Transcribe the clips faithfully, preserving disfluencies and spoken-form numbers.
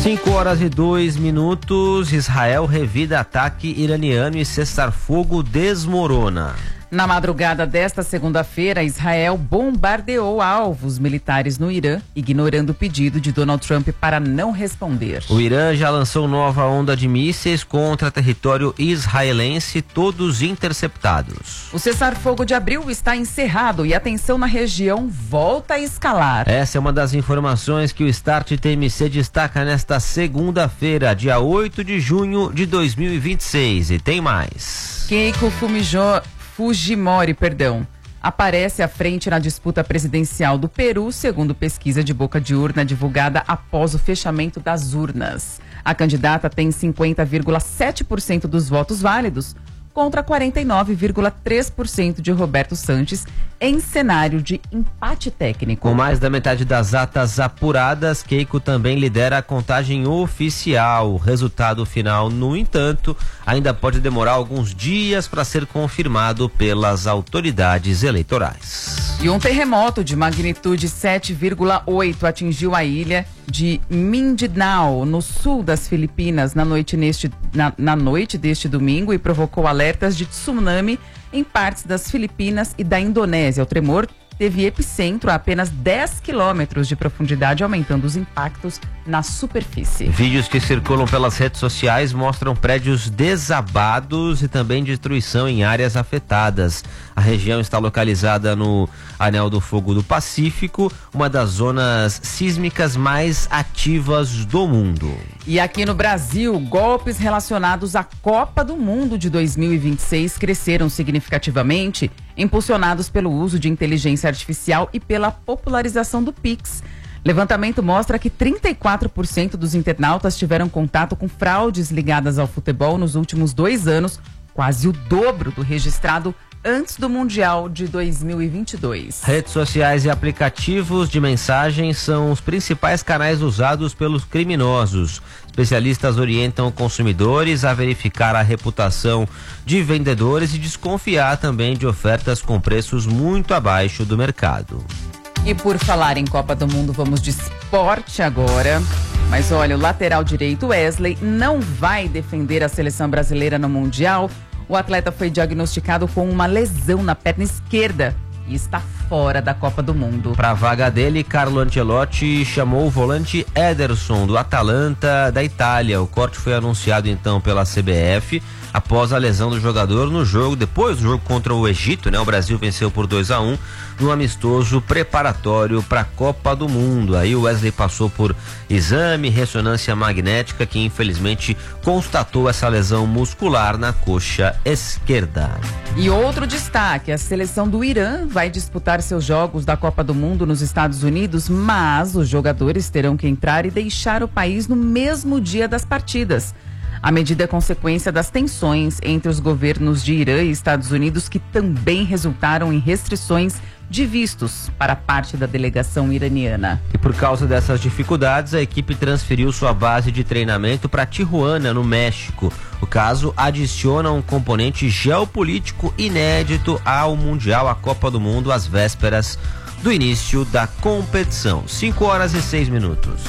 cinco horas e dois minutos, Israel revida ataque iraniano e cessar-fogo desmorona. Na madrugada desta segunda-feira, Israel bombardeou alvos militares no Irã, ignorando o pedido de Donald Trump para não responder. O Irã já lançou nova onda de mísseis contra território israelense, todos interceptados. O cessar-fogo de abril está encerrado e a tensão na região volta a escalar. Essa é uma das informações que o Start T M C destaca nesta segunda-feira, dia oito de junho de dois mil e vinte e seis. E tem mais. Keiko Fumijó... Fujimori, perdão, aparece à frente na disputa presidencial do Peru, segundo pesquisa de boca de urna divulgada após o fechamento das urnas. A candidata tem cinquenta vírgula sete por cento dos votos válidos, contra quarenta e nove vírgula três por cento de Roberto Sanches, em cenário de empate técnico. Com mais da metade das atas apuradas, Keiko também lidera a contagem oficial. O resultado final, no entanto, ainda pode demorar alguns dias para ser confirmado pelas autoridades eleitorais. E um terremoto de magnitude sete vírgula oito atingiu a ilha de Mindanao, no sul das Filipinas, na noite, neste, na, na noite deste domingo e provocou alertas de tsunami em partes das Filipinas e da Indonésia. O tremor teve epicentro a apenas dez quilômetros de profundidade, aumentando os impactos na superfície. Vídeos que circulam pelas redes sociais mostram prédios desabados e também destruição em áreas afetadas. A região está localizada no Anel do Fogo do Pacífico, uma das zonas sísmicas mais ativas do mundo. E aqui no Brasil, golpes relacionados à Copa do Mundo de dois mil e vinte e seis cresceram significativamente, impulsionados pelo uso de inteligência artificial e pela popularização do Pix. Levantamento mostra que trinta e quatro por cento dos internautas tiveram contato com fraudes ligadas ao futebol nos últimos dois anos, quase o dobro do registrado antes do Mundial de dois mil e vinte e dois. Redes sociais e aplicativos de mensagem são os principais canais usados pelos criminosos. Especialistas orientam consumidores a verificar a reputação de vendedores e desconfiar também de ofertas com preços muito abaixo do mercado. E por falar em Copa do Mundo, vamos de esporte agora. Mas olha, o lateral direito Wesley não vai defender a seleção brasileira no Mundial. O atleta foi diagnosticado com uma lesão na perna esquerda e está fora da Copa do Mundo. Para a vaga dele, Carlo Ancelotti chamou o volante Ederson, do Atalanta da Itália. O corte foi anunciado então pela C B F após a lesão do jogador no jogo, depois do jogo contra o Egito, né? O Brasil venceu por dois a um no amistoso preparatório para a Copa do Mundo. Aí o Wesley passou por exame, ressonância magnética, que infelizmente constatou essa lesão muscular na coxa esquerda. E outro destaque, a seleção do Irã vai disputar seus jogos da Copa do Mundo nos Estados Unidos, mas os jogadores terão que entrar e deixar o país no mesmo dia das partidas. A medida é consequência das tensões entre os governos de Irã e Estados Unidos, que também resultaram em restrições de vistos para parte da delegação iraniana. E por causa dessas dificuldades, a equipe transferiu sua base de treinamento para Tijuana, no México. O caso adiciona um componente geopolítico inédito ao Mundial, à Copa do Mundo, às vésperas do início da competição. cinco horas e seis minutos.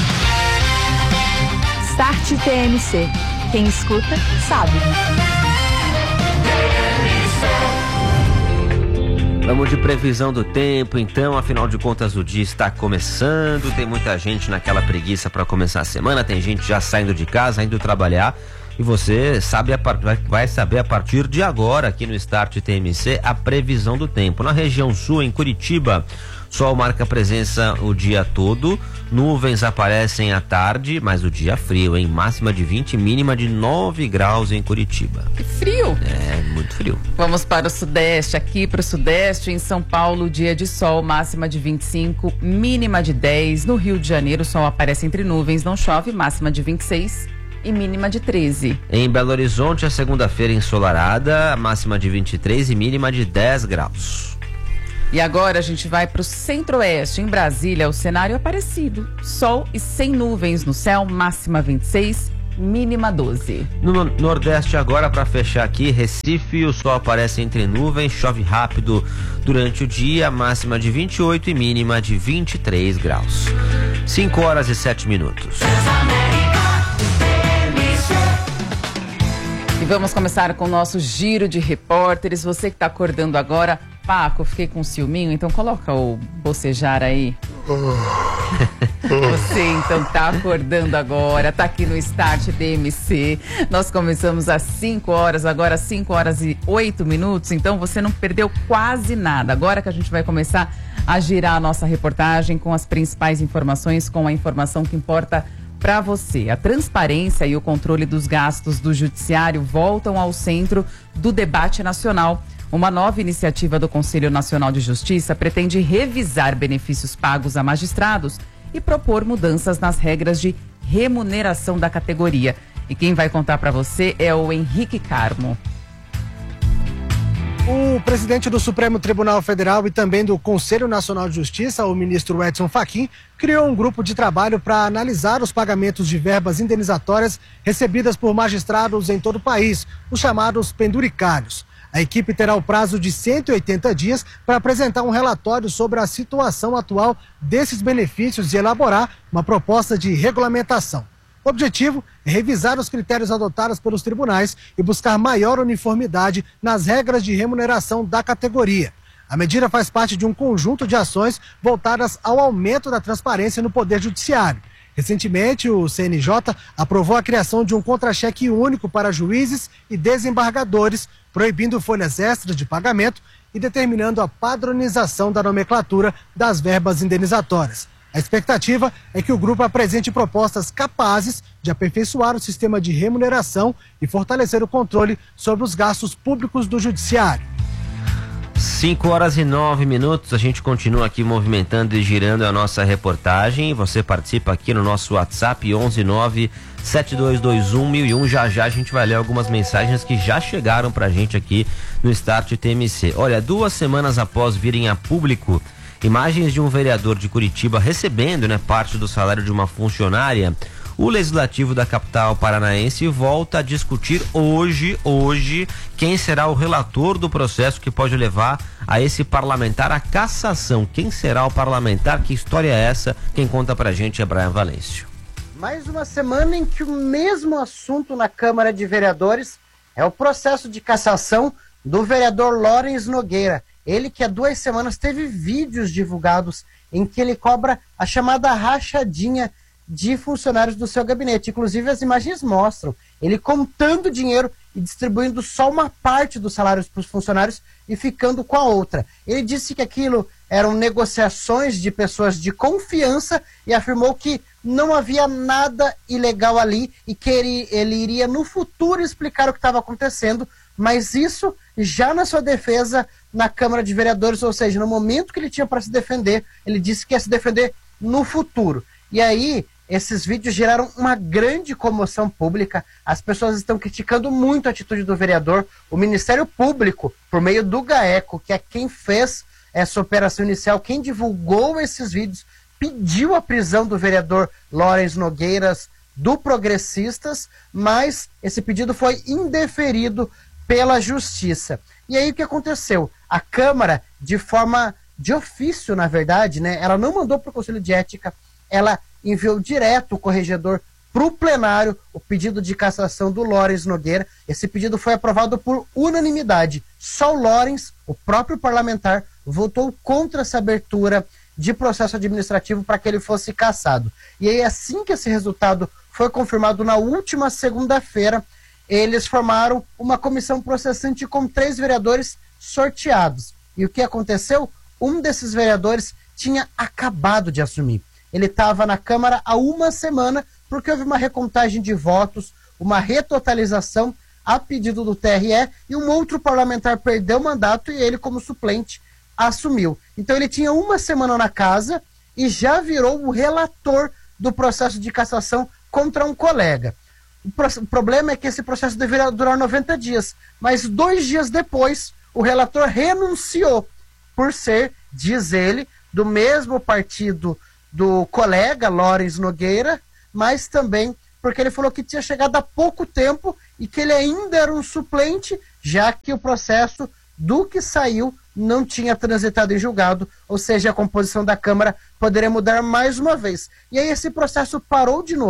Start T M C. Quem escuta, sabe. Vamos de previsão do tempo, então, afinal de contas o dia está começando, tem muita gente naquela preguiça para começar a semana, tem gente já saindo de casa, indo trabalhar, e você sabe a, vai saber a partir de agora aqui no Start T M C a previsão do tempo. Na região sul, em Curitiba, sol marca presença o dia todo, nuvens aparecem à tarde, mas o dia frio, hein? Máxima de vinte, mínima de nove graus em Curitiba. Que frio! É, muito frio. Vamos para o sudeste, aqui para o sudeste, em São Paulo, dia de sol, máxima de vinte e cinco, mínima de dez. No Rio de Janeiro, o sol aparece entre nuvens, não chove, máxima de vinte e seis e mínima de treze. Em Belo Horizonte, a segunda-feira ensolarada, máxima de vinte e três e mínima de dez graus. E agora a gente vai para o centro-oeste. Em Brasília, o cenário é parecido. Sol e sem nuvens no céu, máxima vinte e seis, mínima doze. No Nordeste agora, para fechar aqui, Recife, o sol aparece entre nuvens, chove rápido durante o dia, máxima de vinte e oito e mínima de vinte e três graus. cinco horas e sete minutos. Vamos começar com o nosso giro de repórteres. Você que está acordando agora, Paco, fiquei com um ciúminho, então coloca o bocejar aí. Você então tá acordando agora, tá aqui no Start D M C. Nós começamos às cinco horas, agora às cinco horas e oito minutos, então você não perdeu quase nada. Agora que a gente vai começar a girar a nossa reportagem com as principais informações, com a informação que importa para você. A transparência e o controle dos gastos do judiciário voltam ao centro do debate nacional. Uma nova iniciativa do Conselho Nacional de Justiça pretende revisar benefícios pagos a magistrados e propor mudanças nas regras de remuneração da categoria. E quem vai contar para você é o Henrique Carmo. O presidente do Supremo Tribunal Federal e também do Conselho Nacional de Justiça, o ministro Edson Fachin, criou um grupo de trabalho para analisar os pagamentos de verbas indenizatórias recebidas por magistrados em todo o país, os chamados penduricários. A equipe terá o prazo de cento e oitenta dias para apresentar um relatório sobre a situação atual desses benefícios e elaborar uma proposta de regulamentação. O objetivo é revisar os critérios adotados pelos tribunais e buscar maior uniformidade nas regras de remuneração da categoria. A medida faz parte de um conjunto de ações voltadas ao aumento da transparência no Poder Judiciário. Recentemente, o C N J aprovou a criação de um contra-cheque único para juízes e desembargadores, proibindo folhas extras de pagamento e determinando a padronização da nomenclatura das verbas indenizatórias. A expectativa é que o grupo apresente propostas capazes de aperfeiçoar o sistema de remuneração e fortalecer o controle sobre os gastos públicos do judiciário. cinco horas e nove minutos, a gente continua aqui movimentando e girando a nossa reportagem. Você participa aqui no nosso WhatsApp onze nove sete dois dois um mil e um. Já já a gente vai ler algumas mensagens que já chegaram pra gente aqui no Start T M C. Olha, duas semanas após virem a público imagens de um vereador de Curitiba recebendo, né, parte do salário de uma funcionária, o Legislativo da capital paranaense volta a discutir hoje, hoje, quem será o relator do processo que pode levar a esse parlamentar à cassação. Quem será o parlamentar? Que história é essa? Quem conta pra gente é Brian Valêncio. Mais uma semana em que o mesmo assunto na Câmara de Vereadores é o processo de cassação do vereador Lawrence Nogueira. Ele que há duas semanas teve vídeos divulgados em que ele cobra a chamada rachadinha de funcionários do seu gabinete. Inclusive as imagens mostram ele contando dinheiro e distribuindo só uma parte dos salários para os funcionários e ficando com a outra. Ele disse que aquilo eram negociações de pessoas de confiança e afirmou que não havia nada ilegal ali e que ele, ele iria no futuro explicar o que estava acontecendo, mas isso já na sua defesa na Câmara de Vereadores, ou seja, no momento que ele tinha para se defender, ele disse que ia se defender no futuro. E aí, esses vídeos geraram uma grande comoção pública, as pessoas estão criticando muito a atitude do vereador. O Ministério Público, por meio do GAECO, que é quem fez essa operação inicial, quem divulgou esses vídeos, pediu a prisão do vereador Lawrence Nogueira do Progressistas, mas esse pedido foi indeferido pela Justiça. E aí o que aconteceu? A Câmara, de forma de ofício, na verdade, né, ela não mandou para o Conselho de Ética, ela enviou direto o corregedor para o plenário o pedido de cassação do Lawrence Nogueira. Esse pedido foi aprovado por unanimidade. Só o Lawrence, o próprio parlamentar, votou contra essa abertura de processo administrativo para que ele fosse cassado. E aí, assim que esse resultado foi confirmado na última segunda-feira, eles formaram uma comissão processante com três vereadores sorteados. E o que aconteceu? Um desses vereadores tinha acabado de assumir. Ele estava na Câmara há uma semana porque houve uma recontagem de votos, uma retotalização a pedido do T R E e um outro parlamentar perdeu o mandato e ele, como suplente, assumiu. Então ele tinha uma semana na casa e já virou o relator do processo de cassação contra um colega. O, pro- o problema é que esse processo deveria durar noventa dias, mas dois dias depois o relator renunciou por ser, diz ele, do mesmo partido do colega Lawrence Nogueira, mas também porque ele falou que tinha chegado há pouco tempo e que ele ainda era um suplente, já que o processo do que saiu não tinha transitado em julgado, ou seja, a composição da Câmara poderia mudar mais uma vez. E aí esse processo parou de novo.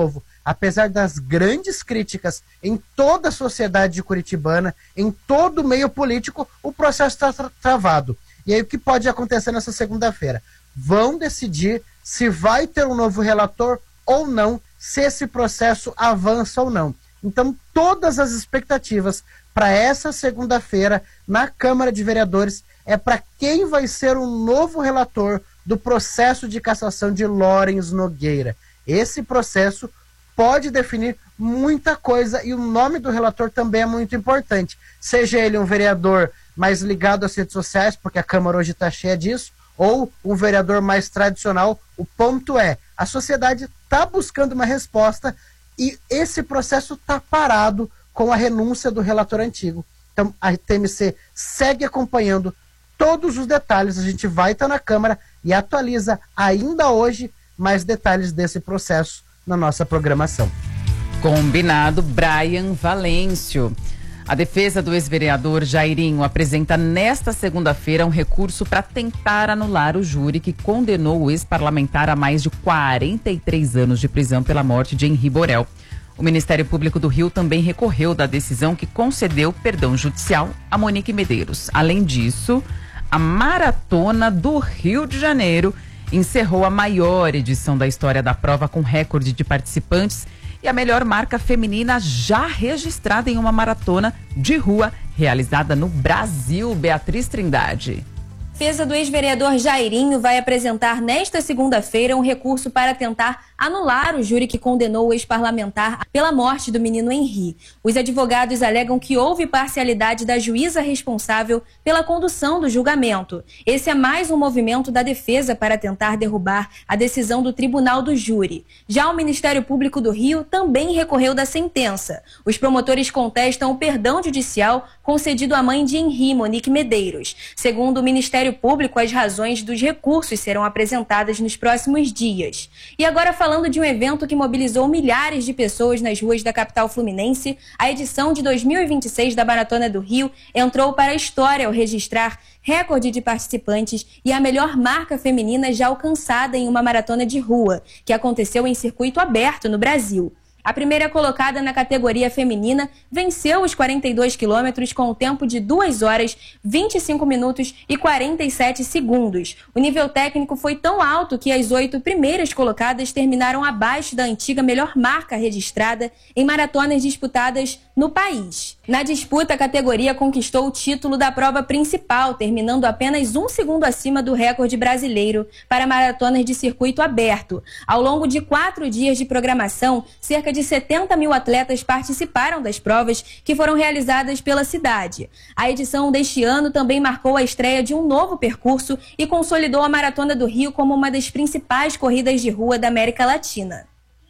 apesar das grandes críticas em toda a sociedade curitibana, em todo o meio político, o processo está tra travado. E aí o que pode acontecer nessa segunda-feira? Vão decidir se vai ter um novo relator ou não, se esse processo avança ou não. Então, todas as expectativas para essa segunda-feira na Câmara de Vereadores é para quem vai ser o novo relator do processo de cassação de Lawrence Nogueira. Esse processo pode definir muita coisa e o nome do relator também é muito importante. Seja ele um vereador mais ligado às redes sociais, porque a Câmara hoje está cheia disso, ou um vereador mais tradicional. O ponto é, a sociedade está buscando uma resposta e esse processo está parado com a renúncia do relator antigo. Então a T M C segue acompanhando todos os detalhes, a gente vai estar na Câmara e atualiza ainda hoje mais detalhes desse processo na nossa programação. Combinado, Brian Valêncio. A defesa do ex-vereador Jairinho apresenta nesta segunda-feira um recurso para tentar anular o júri que condenou o ex-parlamentar a mais de quarenta e três anos de prisão pela morte de Henri Borel. O Ministério Público do Rio também recorreu da decisão que concedeu perdão judicial a Monique Medeiros. Além disso, a Maratona do Rio de Janeiro encerrou a maior edição da história da prova com recorde de participantes e a melhor marca feminina já registrada em uma maratona de rua realizada no Brasil. Beatriz Trindade. A defesa do ex-vereador Jairinho vai apresentar nesta segunda-feira um recurso para tentar anular o júri que condenou o ex-parlamentar pela morte do menino Henri. Os advogados alegam que houve parcialidade da juíza responsável pela condução do julgamento. Esse é mais um movimento da defesa para tentar derrubar a decisão do Tribunal do Júri. Já o Ministério Público do Rio também recorreu da sentença. Os promotores contestam o perdão judicial concedido à mãe de Henri, Monique Medeiros. Segundo o Ministério Público, as razões dos recursos serão apresentadas nos próximos dias. E agora, falando de um evento que mobilizou milhares de pessoas nas ruas da capital fluminense, a edição de dois mil e vinte e seis da Maratona do Rio entrou para a história ao registrar recorde de participantes e a melhor marca feminina já alcançada em uma maratona de rua, que aconteceu em circuito aberto no Brasil. A primeira colocada na categoria feminina venceu os quarenta e dois quilômetros com o tempo de duas horas, vinte e cinco minutos e quarenta e sete segundos. O nível técnico foi tão alto que as oito primeiras colocadas terminaram abaixo da antiga melhor marca registrada em maratonas disputadas no país. Na disputa, a categoria conquistou o título da prova principal, terminando apenas um segundo acima do recorde brasileiro para maratonas de circuito aberto. Ao longo de quatro dias de programação, cerca de setenta mil atletas participaram das provas que foram realizadas pela cidade. A edição deste ano também marcou a estreia de um novo percurso e consolidou a Maratona do Rio como uma das principais corridas de rua da América Latina.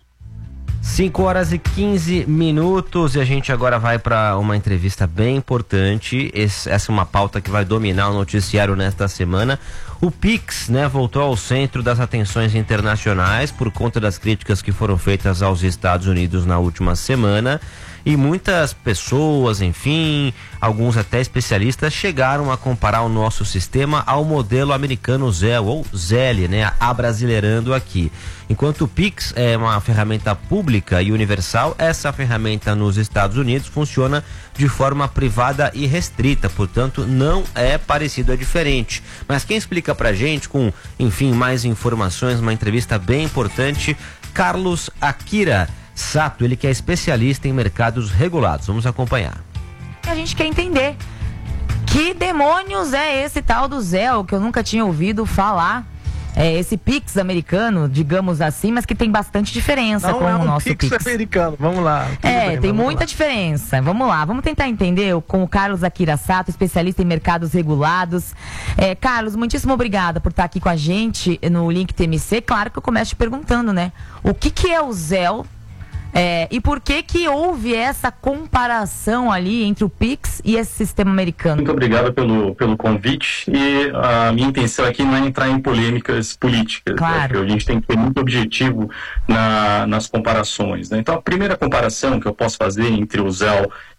cinco horas e quinze minutos e a gente agora vai para uma entrevista bem importante. Esse, essa é uma pauta que vai dominar o noticiário nesta semana. O Pix, né, voltou ao centro das atenções internacionais por conta das críticas que foram feitas aos Estados Unidos na última semana. E muitas pessoas, enfim, alguns até especialistas, chegaram a comparar o nosso sistema ao modelo americano Zelle, ou Zelle, né, abrasileirando aqui. Enquanto o Pix é uma ferramenta pública e universal, essa ferramenta nos Estados Unidos funciona de forma privada e restrita, portanto não é parecido, é diferente. Mas quem explica pra gente com, enfim, mais informações, uma entrevista bem importante, Carlos Akira Sato, ele que é especialista em mercados regulados. Vamos acompanhar. A gente quer entender que demônios é esse tal do Zelle, que eu nunca tinha ouvido falar. É esse Pix americano, digamos assim, mas que tem bastante diferença Não com é um o nosso Pix. Pix americano, vamos lá. É, bem, tem muita lá. diferença. Vamos lá, vamos tentar entender com o Carlos Akira Sato, especialista em mercados regulados. É, Carlos, muitíssimo obrigada por estar aqui com a gente no Link T M C. Claro que eu começo te perguntando, né? O que que é o Zelle? É, e por que que houve essa comparação ali entre o Pix e esse sistema americano? Muito obrigado pelo, pelo convite, e a minha intenção aqui não é entrar em polêmicas políticas, claro. Né? A gente tem que ter muito objetivo na, nas comparações, né? Então a primeira comparação que eu posso fazer entre o Zelle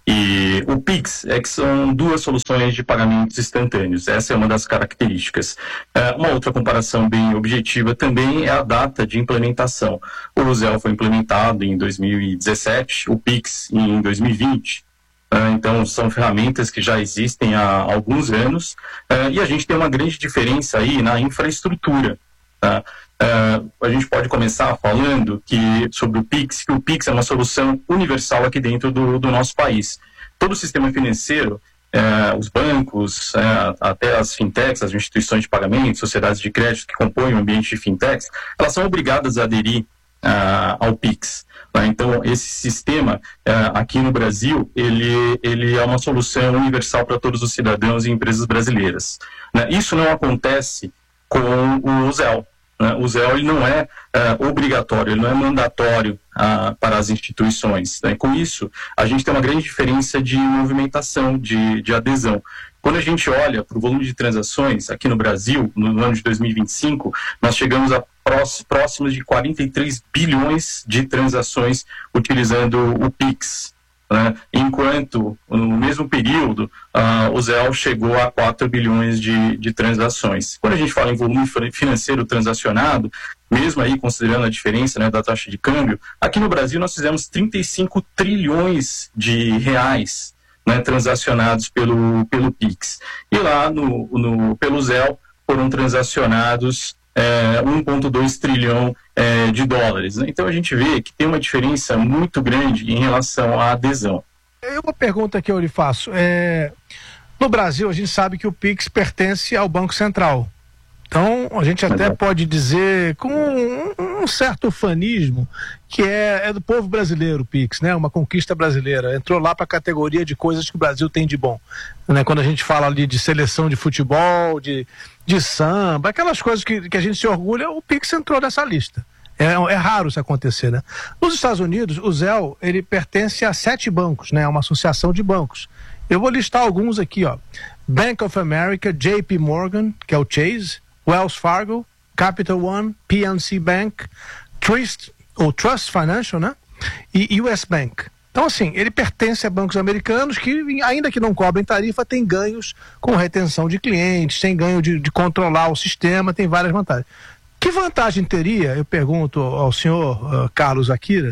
E o Pix é que são duas soluções de pagamentos instantâneos. Essa é uma das características. É, uma outra comparação bem objetiva também é a data de implementação. O Zelle foi implementado em dois mil e dezessete, o Pix em dois mil e vinte. Uh, então, são ferramentas que já existem há alguns anos, uh, e a gente tem uma grande diferença aí na infraestrutura. Tá? Uh, a gente pode começar falando que, sobre o Pix, que o Pix é uma solução universal aqui dentro do, do nosso país. Todo o sistema financeiro, uh, os bancos, uh, até as fintechs, as instituições de pagamento, sociedades de crédito que compõem o ambiente de fintechs, elas são obrigadas a aderir Uh, ao Pix. Tá? Então, esse sistema uh, aqui no Brasil, ele, ele é uma solução universal para todos os cidadãos e empresas brasileiras. Né? Isso não acontece com o Zelle. Né? O Zelle ele não é uh, obrigatório, ele não é mandatório uh, para as instituições. Né? Com isso, a gente tem uma grande diferença de movimentação, de, de adesão. Quando a gente olha para o volume de transações aqui no Brasil, no ano de dois mil e vinte e cinco, nós chegamos a próximos de quarenta e três bilhões de transações utilizando o Pix. Né? Enquanto, no mesmo período, uh, o Zelle chegou a quatro bilhões de, de transações. Quando a gente fala em volume financeiro transacionado, mesmo aí considerando a diferença, né, da taxa de câmbio, aqui no Brasil nós fizemos trinta e cinco trilhões de reais, né, transacionados pelo, pelo Pix. E lá, no, no, pelo Zelle, foram transacionados é, um vírgula dois trilhão é, de dólares. Né? Então, a gente vê que tem uma diferença muito grande em relação à adesão. Uma pergunta que eu lhe faço. É, no Brasil, a gente sabe que o Pix pertence ao Banco Central. Então, a gente até pode dizer, com um, um certo ufanismo, que é, é do povo brasileiro o Pix, né? Uma conquista brasileira. Entrou lá para a categoria de coisas que o Brasil tem de bom. Né? Quando a gente fala ali de seleção de futebol, de, de samba, aquelas coisas que, que a gente se orgulha, o Pix entrou nessa lista. É, é raro isso acontecer, né? Nos Estados Unidos, o Zelle, ele pertence a sete bancos, né? Uma associação de bancos. Eu vou listar alguns aqui, ó. Bank of America, J P Morgan, que é o Chase, Wells Fargo, Capital One, P N C Bank, Trust, ou Trust Financial, né? E U S Bank. Então, assim, ele pertence a bancos americanos que, ainda que não cobrem tarifa, tem ganhos com retenção de clientes, tem ganho de, de controlar o sistema, tem várias vantagens. Que vantagem teria, eu pergunto ao senhor uh, Carlos Akira,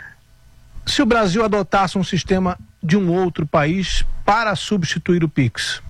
se o Brasil adotasse um sistema de um outro país para substituir o Pix?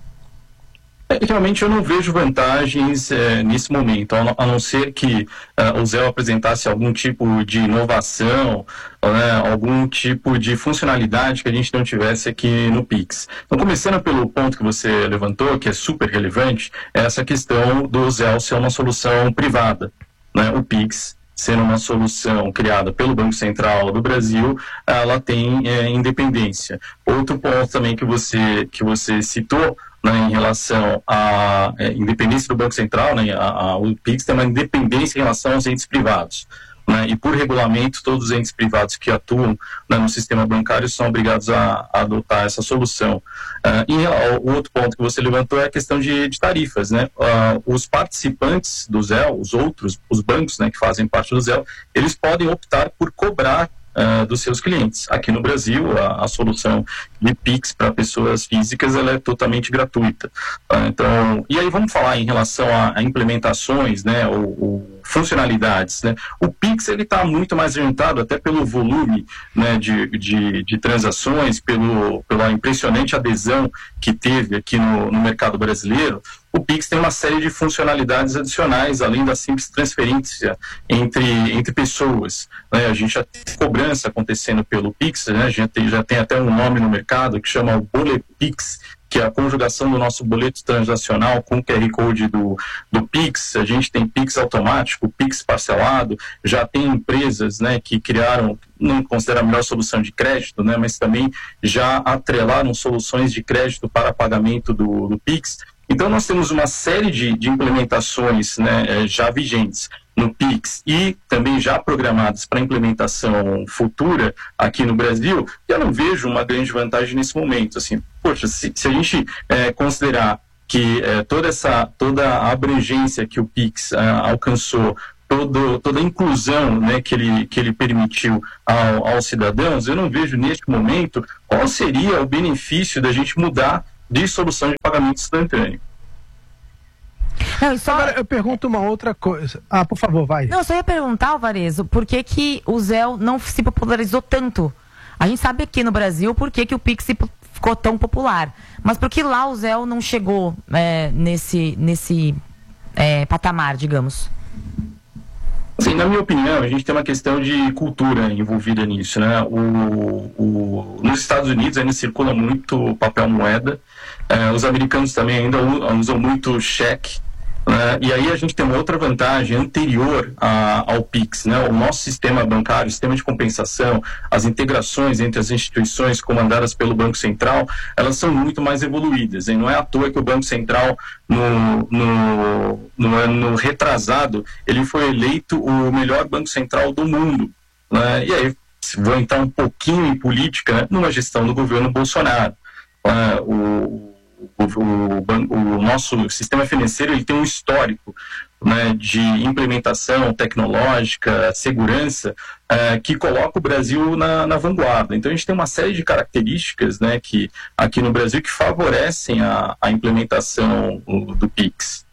Realmente eu não vejo vantagens é, nesse momento, a não, a não ser que uh, o Zelle apresentasse algum tipo de inovação, né, algum tipo de funcionalidade que a gente não tivesse aqui no Pix. Então, começando pelo ponto que você levantou, que é super relevante, é essa questão do Zelle ser uma solução privada, né? O Pix, sendo uma solução criada pelo Banco Central do Brasil, ela tem é, independência. Outro ponto também que você, que você citou, né, em relação à é, independência do Banco Central, né, a, a, o Pix tem uma independência em relação aos entes privados. Né, e por regulamento, todos os entes privados que atuam, né, no sistema bancário são obrigados a, a adotar essa solução. Uh, e o outro ponto que você levantou é a questão de, de tarifas. Né? Uh, os participantes do Zelle, os outros, os bancos, né, que fazem parte do Zelle, eles podem optar por cobrar Uh, dos seus clientes. Aqui no Brasil, a, a solução de Pix para pessoas físicas ela é totalmente gratuita. Uh, então, e aí vamos falar em relação a, a implementações, né, ou, ou funcionalidades. Né? O Pix ele está muito mais orientado até pelo volume, né, de, de, de transações, pelo, pela impressionante adesão que teve aqui no, no mercado brasileiro. O Pix tem uma série de funcionalidades adicionais, além da simples transferência entre, entre pessoas. Né? A gente já tem cobrança acontecendo pelo Pix, né? A gente tem, já tem até um nome no mercado que chama o BolePix, que é a conjugação do nosso boleto transacional com o Q R Code do, do Pix. A gente tem Pix automático, Pix parcelado, já tem empresas, né, que criaram, não considero a melhor solução de crédito, né, mas também já atrelaram soluções de crédito para pagamento do, do Pix. Então, nós temos uma série de, de implementações, né, já vigentes no Pix e também já programadas para implementação futura aqui no Brasil, eu não vejo uma grande vantagem nesse momento. Assim, poxa, se, se a gente é, considerar que é, toda essa toda a abrangência que o Pix é, alcançou todo, toda a inclusão, né, que, ele, que ele permitiu ao, aos cidadãos, eu não vejo neste momento qual seria o benefício da gente mudar de solução de pagamento instantâneo. Não, só... Agora eu pergunto uma outra coisa. Ah, por favor, vai. Não, só ia perguntar, Alvarezo, por que que o Zelle não se popularizou tanto? A gente sabe aqui no Brasil por que que o Pix ficou tão popular. Mas por que lá o Zelle não chegou é, nesse, nesse é, patamar, digamos? Assim, na minha opinião, a gente tem uma questão de cultura envolvida nisso, né? O, o, nos Estados Unidos ainda circula muito papel moeda, eh, os americanos também ainda usam muito cheque, né? E aí a gente tem uma outra vantagem anterior a, ao Pix, né? O nosso sistema bancário, o sistema de compensação, as integrações entre as instituições comandadas pelo Banco Central, elas são muito mais evoluídas, e não é à toa que o Banco Central, no, no, no ano retrasado, ele foi eleito o melhor Banco Central do mundo, né? E aí, vou entrar um pouquinho em política, né? Numa gestão do governo Bolsonaro, né? o O, o, o nosso sistema financeiro ele tem um histórico, né, de implementação tecnológica, segurança, uh, que coloca o Brasil na, na vanguarda. Então a gente tem uma série de características, né, que, aqui no Brasil que favorecem a, a implementação do, do Pix.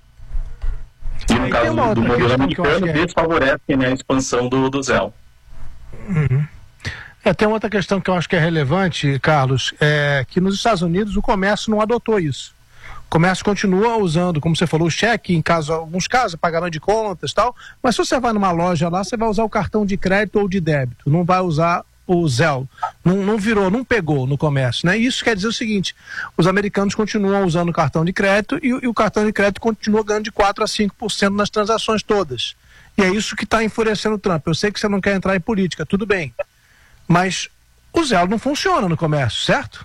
E no caso do, do modelo americano, é... desfavorecem, né, a expansão do, do Zelle. Uhum. É, tem outra questão que eu acho que é relevante, Carlos, é que nos Estados Unidos o comércio não adotou isso. O comércio continua usando, como você falou, o cheque, em caso, alguns casos, pagamento de contas e tal, mas se você vai numa loja lá, você vai usar o cartão de crédito ou de débito, não vai usar o Zelle. Não, não virou, não pegou no comércio, né? Isso quer dizer o seguinte, os americanos continuam usando o cartão de crédito e, e o cartão de crédito continua ganhando de quatro a cinco por cento nas transações todas. E é isso que está enfurecendo o Trump. Eu sei que você não quer entrar em política, tudo bem. Mas o Zelle não funciona no comércio, certo?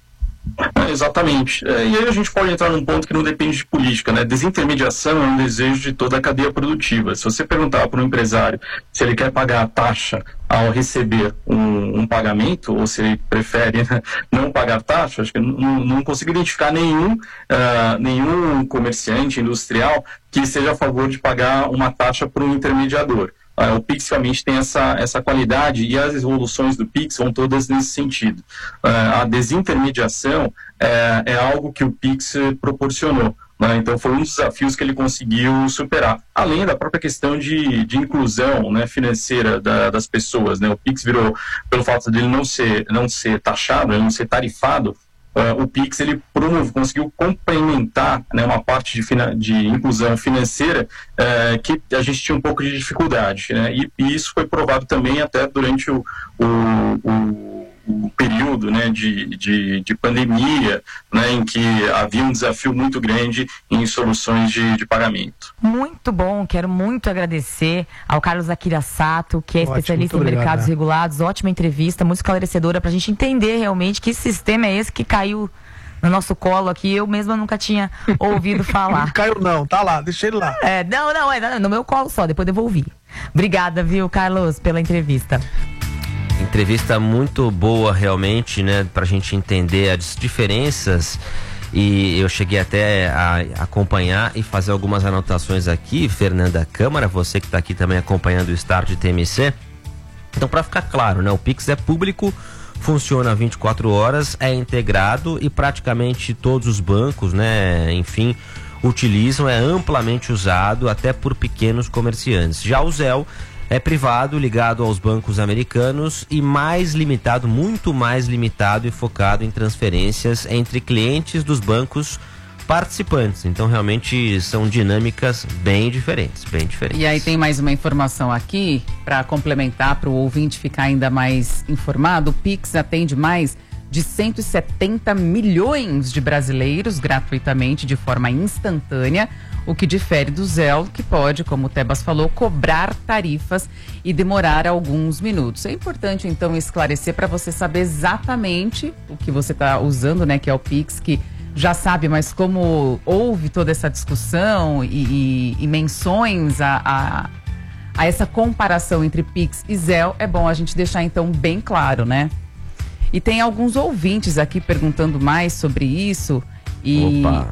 É, exatamente. É, e aí a gente pode entrar num ponto que não depende de política, né? Desintermediação é um desejo de toda a cadeia produtiva. Se você perguntar para um empresário se ele quer pagar a taxa ao receber um, um pagamento, ou se ele prefere, né, não pagar taxa, acho que não, não consigo identificar nenhum, uh, nenhum comerciante industrial que seja a favor de pagar uma taxa para um intermediador. Uh, o Pix realmente tem essa, essa qualidade e as evoluções do Pix vão todas nesse sentido. Uh, a desintermediação é, é algo que o Pix proporcionou, né? Então foi um dos desafios que ele conseguiu superar, além da própria questão de, de inclusão, né, financeira da, das pessoas, né? O Pix virou, pelo fato dele não ser, não ser taxado, ele não ser tarifado, Uh, o Pix ele promove, conseguiu complementar, né, uma parte de, de inclusão financeira uh, que a gente tinha um pouco de dificuldade, né? E, e isso foi provado também até durante o, o, o, o período, né, de, de, de pandemia, né, em que havia um desafio muito grande em soluções de, de pagamento. Muito bom, quero muito agradecer ao Carlos Akira Sato, que é Ótimo, especialista em obrigado, mercados né? regulados. Ótima entrevista, muito esclarecedora para a gente entender realmente que sistema é esse que caiu no nosso colo aqui. Eu mesma nunca tinha ouvido falar. Não caiu não, tá lá, deixa ele lá. É, não, não, é no meu colo só, depois eu vou ouvir. Obrigada, viu, Carlos, pela entrevista. Entrevista muito boa realmente, né, pra gente entender as diferenças, e eu cheguei até a acompanhar e fazer algumas anotações aqui, Fernanda Câmara, você que tá aqui também acompanhando o Start de T M C. Então, para ficar claro, né, o Pix é público, funciona vinte e quatro horas, é integrado e praticamente todos os bancos, né, enfim, utilizam, é amplamente usado até por pequenos comerciantes. Já o Zelle é privado, ligado aos bancos americanos e mais limitado, muito mais limitado e focado em transferências entre clientes dos bancos participantes. Então realmente são dinâmicas bem diferentes, bem diferentes. E aí tem mais uma informação aqui para complementar, para o ouvinte ficar ainda mais informado. O Pix atende mais de cento e setenta milhões de brasileiros gratuitamente, de forma instantânea, o que difere do Zelle, que pode, como o Tebas falou, cobrar tarifas e demorar alguns minutos. É importante, então, esclarecer para você saber exatamente o que você está usando, né, que é o Pix, que já sabe, mas como houve toda essa discussão e, e, e menções a, a, a essa comparação entre Pix e Zelle, é bom a gente deixar, então, bem claro, né? E tem alguns ouvintes aqui perguntando mais sobre isso e... Opa!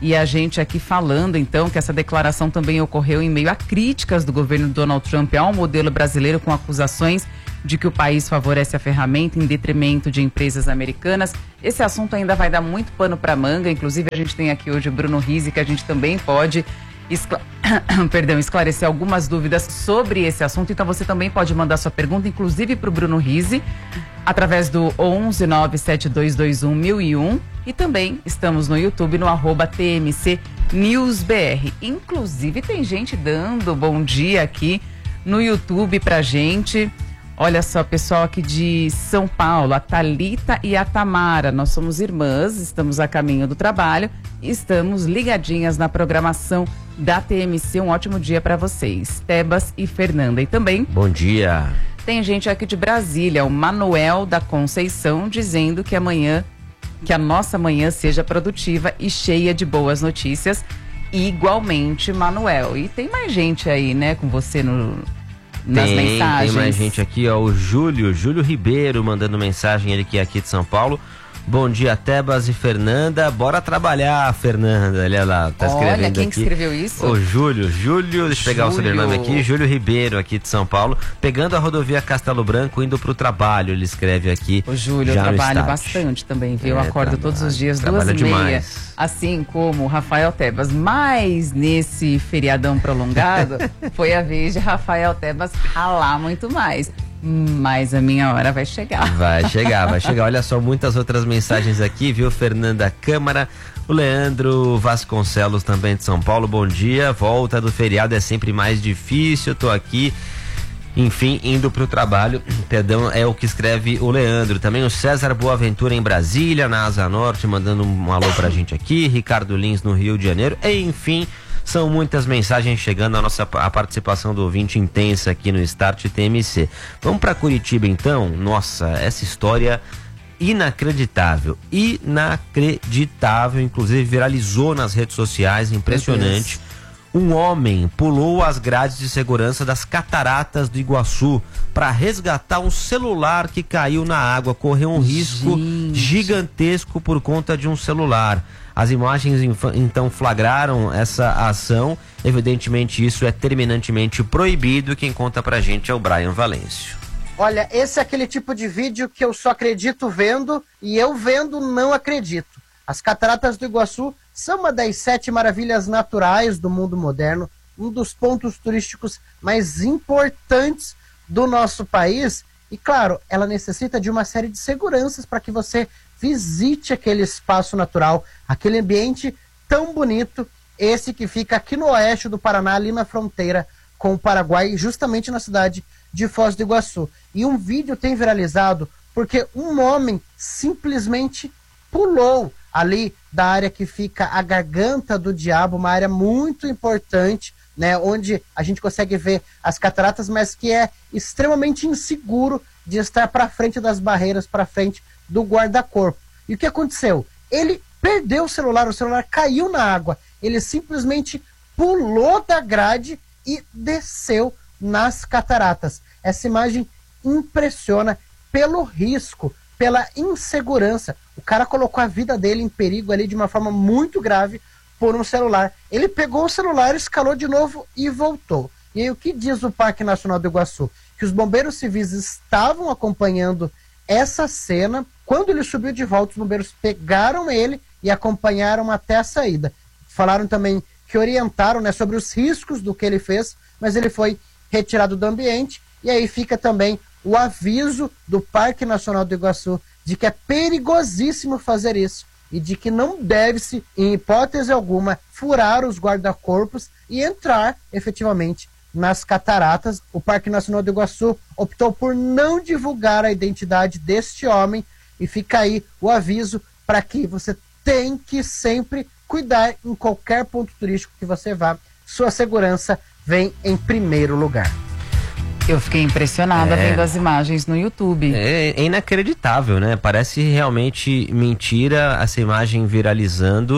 E a gente aqui falando, então, que essa declaração também ocorreu em meio a críticas do governo Donald Trump ao modelo brasileiro, com acusações de que o país favorece a ferramenta em detrimento de empresas americanas. Esse assunto ainda vai dar muito pano para manga. Inclusive, a gente tem aqui hoje o Bruno Rizzi, que a gente também pode escla... Perdão, esclarecer algumas dúvidas sobre esse assunto. Então, você também pode mandar sua pergunta, inclusive para o Bruno Rizzi, através do onze nove sete dois dois um mil e um. E também estamos no YouTube, no arroba T M C News B R. Inclusive, tem gente dando bom dia aqui no YouTube pra gente. Olha só, pessoal aqui de São Paulo, a Thalita e a Tamara. Nós somos irmãs, estamos a caminho do trabalho e estamos ligadinhas na programação da T M C. Um ótimo dia para vocês, Tebas e Fernanda. E também... Bom dia. Tem gente aqui de Brasília, o Manuel da Conceição, dizendo que amanhã, que a nossa manhã seja produtiva e cheia de boas notícias. Igualmente, Manuel. E tem mais gente aí, né, com você no... nas tem, mensagens. Tem mais gente aqui, ó, o Júlio, Júlio Ribeiro mandando mensagem, ele que é aqui de São Paulo. Bom dia, Tebas e Fernanda. Bora trabalhar, Fernanda. Olha lá, tá escrevendo. Olha, quem aqui. Que escreveu isso? O Júlio, Júlio, deixa eu pegar o Júlio. sobrenome aqui, Júlio Ribeiro, aqui de São Paulo, pegando a rodovia Castelo Branco, indo pro trabalho, ele escreve aqui. O Júlio, eu trabalho bastante também, viu? Eu É, acordo trabalha, todos os dias, duas e trabalha meia, demais. assim como o Rafael Tebas. Mas nesse feriadão prolongado, foi a vez de Rafael Tebas ralar muito mais. Mas a minha hora vai chegar. Vai chegar, vai chegar. Olha só, muitas outras mensagens aqui, viu? Fernanda Câmara, o Leandro Vasconcelos também de São Paulo, bom dia. Volta do feriado é sempre mais difícil, tô aqui, enfim, indo pro trabalho. Perdão, é o que escreve o Leandro. Também o César Boaventura em Brasília, na Asa Norte, mandando um alô pra gente aqui. Ricardo Lins no Rio de Janeiro, enfim. São muitas mensagens chegando, a nossa a participação do ouvinte intensa aqui no Start T M C. Vamos para Curitiba então? Nossa, essa história inacreditável, inacreditável, inclusive viralizou nas redes sociais, impressionante. Um homem pulou as grades de segurança das cataratas do Iguaçu para resgatar um celular que caiu na água, correu um risco Gente. gigantesco por conta de um celular. As imagens então flagraram essa ação. Evidentemente isso é terminantemente proibido. Quem conta pra gente é o Brian Valêncio. Olha, esse é aquele tipo de vídeo que eu só acredito vendo e eu vendo não acredito. As cataratas do Iguaçu são uma das sete maravilhas naturais do mundo moderno, um dos pontos turísticos mais importantes do nosso país. E claro, ela necessita de uma série de seguranças para que você visite aquele espaço natural, aquele ambiente tão bonito, esse que fica aqui no oeste do Paraná, ali na fronteira com o Paraguai, justamente na cidade de Foz do Iguaçu. E um vídeo tem viralizado porque um homem simplesmente pulou ali da área que fica a Garganta do Diabo, uma área muito importante, né, onde a gente consegue ver as cataratas, mas que é extremamente inseguro de estar para frente das barreiras, para frente do guarda-corpo. E o que aconteceu? Ele perdeu o celular, o celular caiu na água, ele simplesmente pulou da grade e desceu nas cataratas. Essa imagem impressiona pelo risco, pela insegurança. O cara colocou a vida dele em perigo ali de uma forma muito grave por um celular. Ele pegou o celular, escalou de novo e voltou. E aí o que diz o Parque Nacional do Iguaçu? Que os bombeiros civis estavam acompanhando essa cena. Quando ele subiu de volta, os bombeiros pegaram ele e acompanharam até a saída. Falaram também que orientaram, né, sobre os riscos do que ele fez, mas ele foi retirado do ambiente. E aí fica também o aviso do Parque Nacional do Iguaçu de que é perigosíssimo fazer isso e de que não deve-se, em hipótese alguma, furar os guarda-corpos e entrar efetivamente nas cataratas. O Parque Nacional do Iguaçu optou por não divulgar a identidade deste homem e fica aí o aviso para que você tem que sempre cuidar em qualquer ponto turístico que você vá. Sua segurança vem em primeiro lugar. Eu fiquei impressionada É. vendo as imagens no YouTube. É, é inacreditável, né? Parece realmente mentira essa imagem viralizando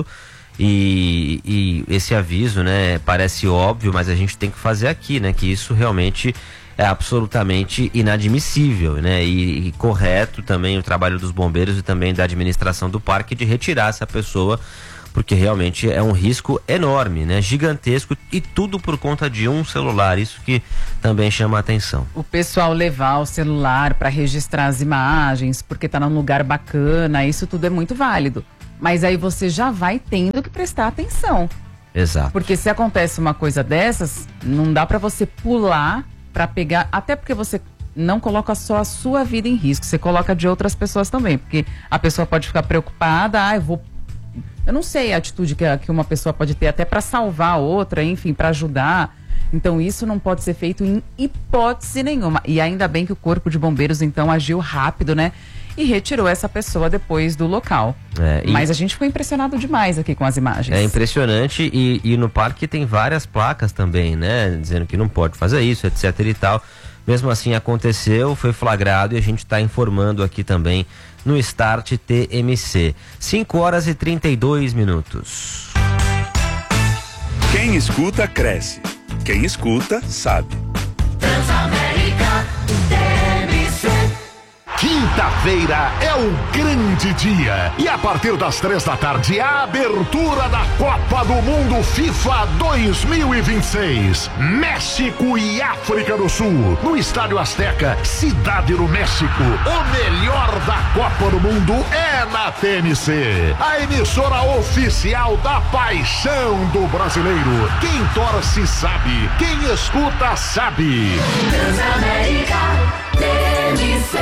e, e esse aviso, né? Parece óbvio, mas a gente tem que fazer aqui, né? Que isso realmente é absolutamente inadmissível, né? E, e correto também o trabalho dos bombeiros e também da administração do parque de retirar essa pessoa, porque realmente é um risco enorme, né? Gigantesco, e tudo por conta de um celular, isso que também chama a atenção. O pessoal levar o celular para registrar as imagens, porque tá num lugar bacana, isso tudo é muito válido. Mas aí você já vai tendo que prestar atenção. Exato. Porque se acontece uma coisa dessas, não dá para você pular para pegar, até porque você não coloca só a sua vida em risco, você coloca de outras pessoas também, porque a pessoa pode ficar preocupada, ah, eu vou... Eu não sei a atitude que, que uma pessoa pode ter até para salvar a outra, enfim, para ajudar. Então isso não pode ser feito em hipótese nenhuma. E ainda bem que o Corpo de Bombeiros então agiu rápido, né? E retirou essa pessoa depois do local. É, e... Mas a gente ficou impressionado demais aqui com as imagens. É impressionante, e, e no parque tem várias placas também, né? Dizendo que não pode fazer isso, etc e tal. Mesmo assim aconteceu, foi flagrado, e a gente está informando aqui também no Start T M C. cinco horas e trinta e dois minutos. Quem escuta, cresce. Quem escuta, sabe. Transamérica T M C. Quinta-feira é o grande dia e a partir das três da tarde a abertura da Copa do Mundo FIFA dois mil e vinte e seis, México e África do Sul, no Estádio Azteca, Cidade do México. O melhor da Copa do Mundo é na T M C, a emissora oficial da paixão do brasileiro. Quem torce sabe, quem escuta sabe. Transamérica T M C.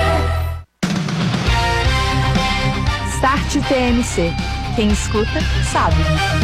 Start T M C. Quem escuta, sabe.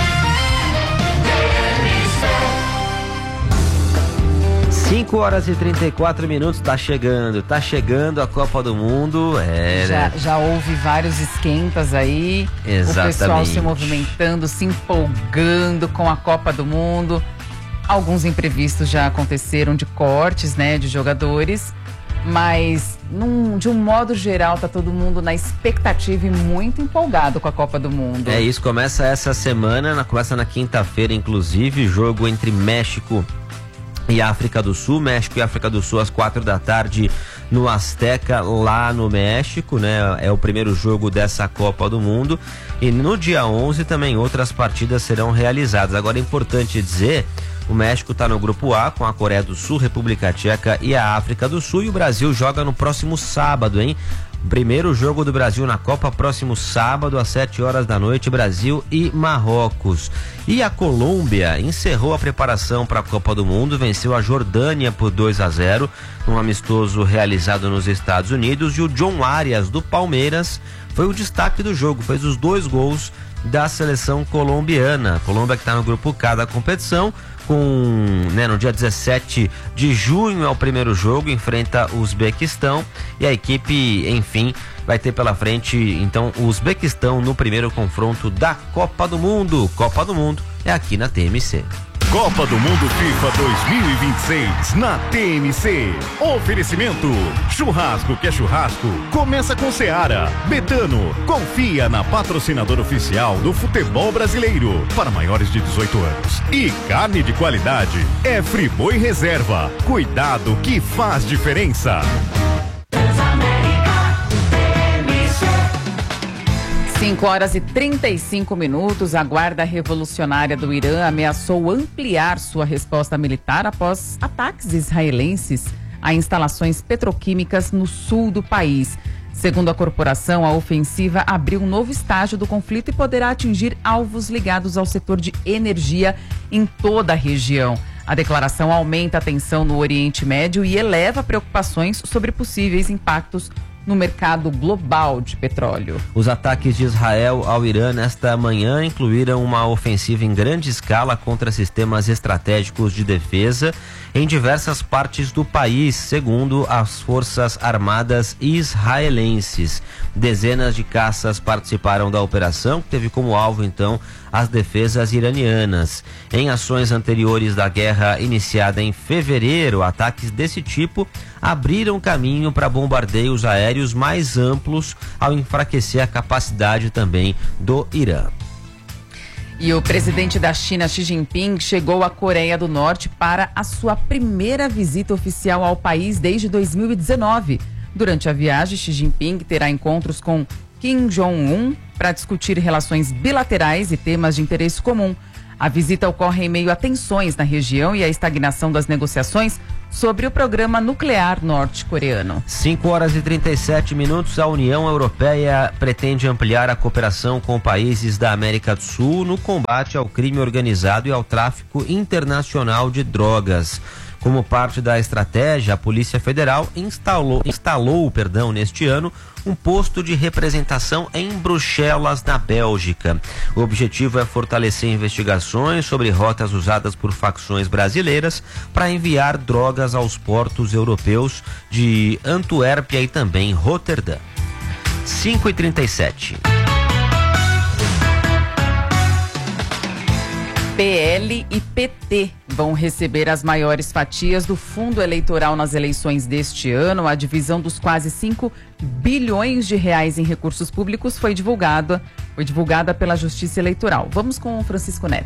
cinco horas e trinta e quatro minutos, tá chegando, tá chegando a Copa do Mundo. É, já, né? já houve vários esquentas aí. Exatamente. O pessoal se movimentando, se empolgando com a Copa do Mundo. Alguns imprevistos já aconteceram de cortes, né, de jogadores. Mas, num, de um modo geral, tá todo mundo na expectativa e muito empolgado com a Copa do Mundo. É isso, começa essa semana, na, começa na quinta-feira, inclusive, jogo entre México e África do Sul. México e África do Sul às quatro da tarde no Azteca, lá no México, né? É o primeiro jogo dessa Copa do Mundo. E no dia onze também outras partidas serão realizadas. Agora é importante dizer... O México está no grupo A com a Coreia do Sul, República Tcheca e a África do Sul, e o Brasil joga no próximo sábado, hein? Primeiro jogo do Brasil na Copa, próximo sábado às sete horas da noite, Brasil e Marrocos. E a Colômbia encerrou a preparação para a Copa do Mundo, venceu a Jordânia por dois a zero, num amistoso realizado nos Estados Unidos, e o John Arias do Palmeiras foi o destaque do jogo, fez os dois gols da seleção colombiana. A Colômbia que está no grupo K da competição, com, né, no dia dezessete de junho é o primeiro jogo, enfrenta o Uzbequistão, e a equipe, enfim, vai ter pela frente então o Uzbequistão no primeiro confronto da Copa do Mundo. Copa do Mundo é aqui na T M C. Copa do Mundo FIFA dois mil e vinte e seis na T M C. Oferecimento: churrasco que é churrasco, começa com Seara. Betano, confia na patrocinadora oficial do futebol brasileiro para maiores de dezoito anos. E carne de qualidade é Friboi Reserva. Cuidado que faz diferença. cinco horas e trinta e cinco minutos, a Guarda Revolucionária do Irã ameaçou ampliar sua resposta militar após ataques israelenses a instalações petroquímicas no sul do país. Segundo a corporação, a ofensiva abriu um novo estágio do conflito e poderá atingir alvos ligados ao setor de energia em toda a região. A declaração aumenta a tensão no Oriente Médio e eleva preocupações sobre possíveis impactos no mercado global de petróleo. Os ataques de Israel ao Irã nesta manhã incluíram uma ofensiva em grande escala contra sistemas estratégicos de defesa em diversas partes do país, segundo as Forças Armadas israelenses. Dezenas de caças participaram da operação, que teve como alvo, então, as defesas iranianas. Em ações anteriores da guerra iniciada em fevereiro, ataques desse tipo abriram caminho para bombardeios aéreos mais amplos ao enfraquecer a capacidade também do Irã. E o presidente da China, Xi Jinping, chegou à Coreia do Norte para a sua primeira visita oficial ao país desde dois mil e dezenove. Durante a viagem, Xi Jinping terá encontros com Kim Jong-un para discutir relações bilaterais e temas de interesse comum. A visita ocorre em meio a tensões na região e a estagnação das negociações sobre o programa nuclear norte-coreano. cinco horas e trinta e sete minutos. A União Europeia pretende ampliar a cooperação com países da América do Sul no combate ao crime organizado e ao tráfico internacional de drogas. Como parte da estratégia, a Polícia Federal instalou, instalou perdão, neste ano um posto de representação em Bruxelas, na Bélgica. O objetivo é fortalecer investigações sobre rotas usadas por facções brasileiras para enviar drogas aos portos europeus de Antuérpia e também Roterdã. cinco e trinta e sete. P L e P T vão receber as maiores fatias do fundo eleitoral nas eleições deste ano. A divisão dos quase cinco bilhões de reais em recursos públicos foi divulgada, foi divulgada pela Justiça Eleitoral. Vamos com o Francisco Neto.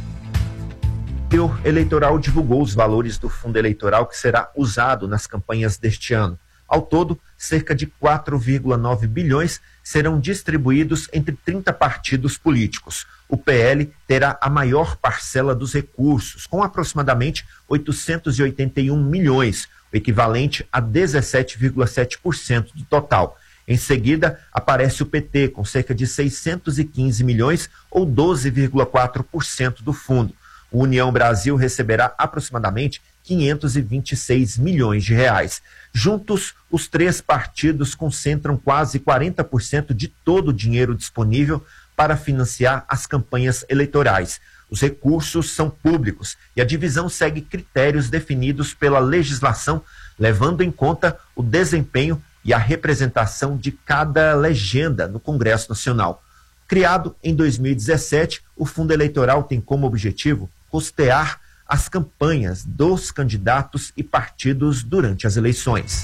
O eleitoral divulgou os valores do fundo eleitoral que será usado nas campanhas deste ano. Ao todo, cerca de quatro vírgula nove bilhões serão distribuídos entre trinta partidos políticos. O P L terá a maior parcela dos recursos, com aproximadamente oitocentos e oitenta e um milhões, o equivalente a dezessete vírgula sete por cento do total. Em seguida, aparece o P T, com cerca de seiscentos e quinze milhões, ou doze vírgula quatro por cento do fundo. O União Brasil receberá aproximadamente quinhentos e vinte e seis milhões de reais. Juntos, os três partidos concentram quase quarenta por cento de todo o dinheiro disponível para financiar as campanhas eleitorais. Os recursos são públicos e a divisão segue critérios definidos pela legislação, levando em conta o desempenho e a representação de cada legenda no Congresso Nacional. Criado em dois mil e dezessete, o Fundo Eleitoral tem como objetivo custear as campanhas dos candidatos e partidos durante as eleições.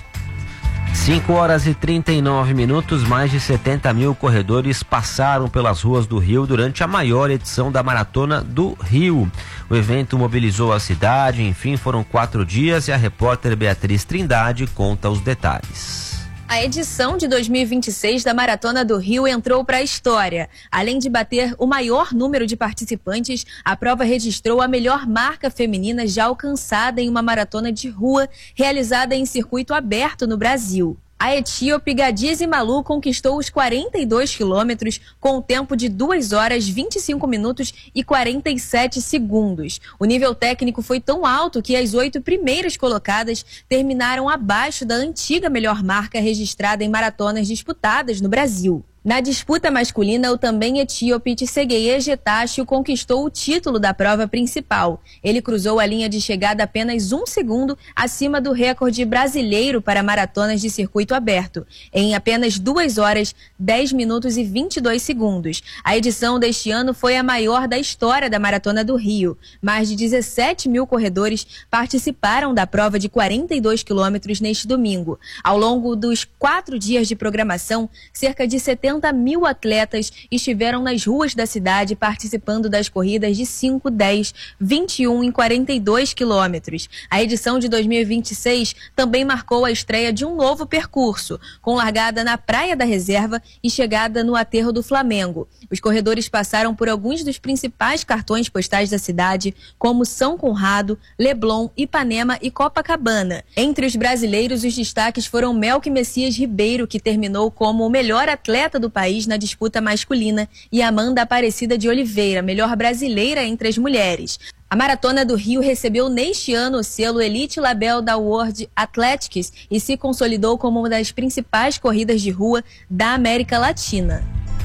cinco horas e trinta e nove minutos, mais de setenta mil corredores passaram pelas ruas do Rio durante a maior edição da Maratona do Rio. O evento mobilizou a cidade, enfim, foram quatro dias e a repórter Beatriz Trindade conta os detalhes. A edição de dois mil e vinte e seis da Maratona do Rio entrou para a história. Além de bater o maior número de participantes, a prova registrou a melhor marca feminina já alcançada em uma maratona de rua realizada em circuito aberto no Brasil. A etíope Gadize Malu conquistou os quarenta e dois quilômetros com o tempo de duas horas, vinte e cinco minutos e quarenta e sete segundos. O nível técnico foi tão alto que as oito primeiras colocadas terminaram abaixo da antiga melhor marca registrada em maratonas disputadas no Brasil. Na disputa masculina, o também etíope Tsegeye Getachew conquistou o título da prova principal. Ele cruzou a linha de chegada apenas um segundo acima do recorde brasileiro para maratonas de circuito aberto, em apenas duas horas, dez minutos e vinte e dois segundos. A edição deste ano foi a maior da história da Maratona do Rio. Mais de dezessete mil corredores participaram da prova de quarenta e dois quilômetros neste domingo. Ao longo dos quatro dias de programação, cerca de setenta mil atletas estiveram nas ruas da cidade participando das corridas de cinco, dez, vinte e um e quarenta e dois quilômetros. A edição de dois mil e vinte e seis também marcou a estreia de um novo percurso, com largada na Praia da Reserva e chegada no Aterro do Flamengo. Os corredores passaram por alguns dos principais cartões postais da cidade, como São Conrado, Leblon, Ipanema e Copacabana. Entre os brasileiros, os destaques foram Melque Messias Ribeiro, que terminou como o melhor atleta do do país na disputa masculina, e Amanda Aparecida de Oliveira, melhor brasileira entre as mulheres. A Maratona do Rio recebeu neste ano o selo Elite Label da World Athletics e se consolidou como uma das principais corridas de rua da América Latina.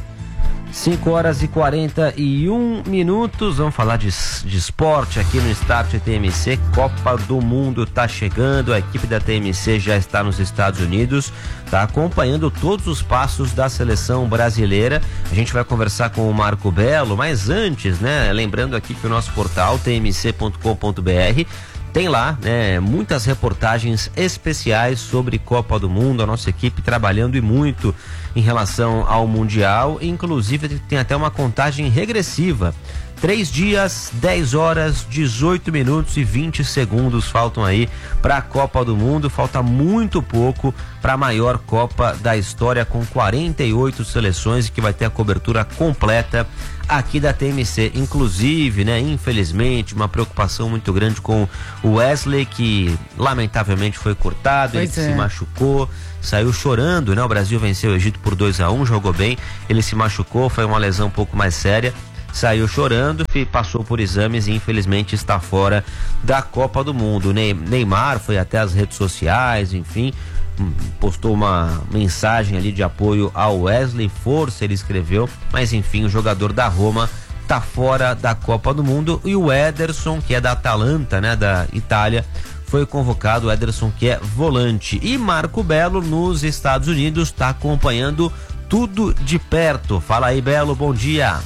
cinco horas e quarenta e um minutos, vamos falar de, de esporte aqui no Start T M C. Copa do Mundo está chegando, a equipe da T M C já está nos Estados Unidos, está acompanhando todos os passos da seleção brasileira. A gente vai conversar com o Marco Belo, mas antes, né, lembrando aqui que o nosso portal t m c ponto com ponto b r tem lá, né, muitas reportagens especiais sobre Copa do Mundo, a nossa equipe trabalhando e muito em relação ao Mundial, inclusive tem até uma contagem regressiva Três dias, dez horas, dezoito minutos e vinte segundos faltam aí para a Copa do Mundo. Falta muito pouco para a maior Copa da história, com quarenta e oito seleções, que vai ter a cobertura completa aqui da T M C. Inclusive, né, infelizmente, uma preocupação muito grande com o Wesley, que lamentavelmente foi cortado, pois ele é. se machucou, saiu chorando, né? O Brasil venceu o Egito por dois a um, jogou bem, ele se machucou, foi uma lesão um pouco mais séria. Saiu chorando, passou por exames e infelizmente está fora da Copa do Mundo. Neymar foi até as redes sociais, enfim, postou uma mensagem ali de apoio ao Wesley, força, ele escreveu, mas enfim, o jogador da Roma está fora da Copa do Mundo. E o Ederson, que é da Atalanta, né, da Itália, foi convocado. O Ederson, que é volante. E Marco Belo, nos Estados Unidos, está acompanhando tudo de perto. Fala aí, Belo, bom dia.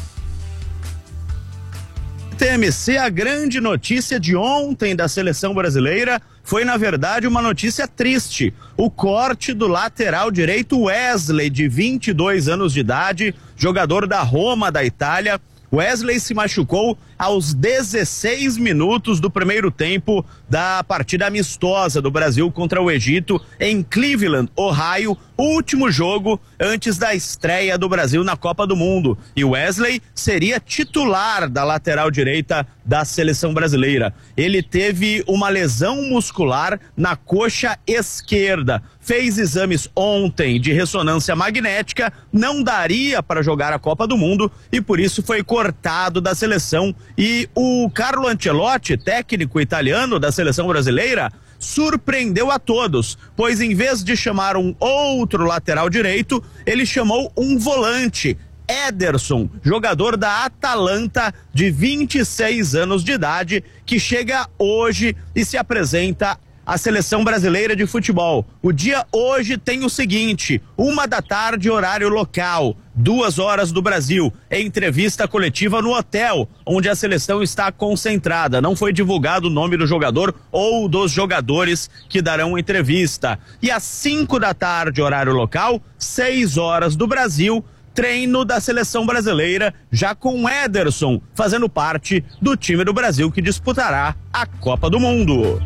T M C, a grande notícia de ontem da seleção brasileira foi, na verdade, uma notícia triste. O corte do lateral direito Wesley, de vinte e dois anos de idade, jogador da Roma, da Itália. Wesley se machucou aos dezesseis minutos do primeiro tempo da partida amistosa do Brasil contra o Egito em Cleveland, Ohio, último jogo antes da estreia do Brasil na Copa do Mundo. E Wesley seria titular da lateral direita da seleção brasileira. Ele teve uma lesão muscular na coxa esquerda. Fez exames ontem de ressonância magnética, não daria para jogar a Copa do Mundo e por isso foi cortado da seleção. E o Carlo Ancelotti, técnico italiano da seleção brasileira, surpreendeu a todos, pois em vez de chamar um outro lateral direito, ele chamou um volante, Ederson, jogador da Atalanta, de vinte e seis anos de idade, que chega hoje e se apresenta à seleção brasileira de futebol. O dia hoje tem o seguinte: uma da tarde, horário local, duas horas do Brasil, entrevista coletiva no hotel onde a seleção está concentrada. Não foi divulgado o nome do jogador ou dos jogadores que darão entrevista. E às cinco da tarde, horário local, seis horas do Brasil, treino da seleção brasileira, já com Ederson fazendo parte do time do Brasil que disputará a Copa do Mundo.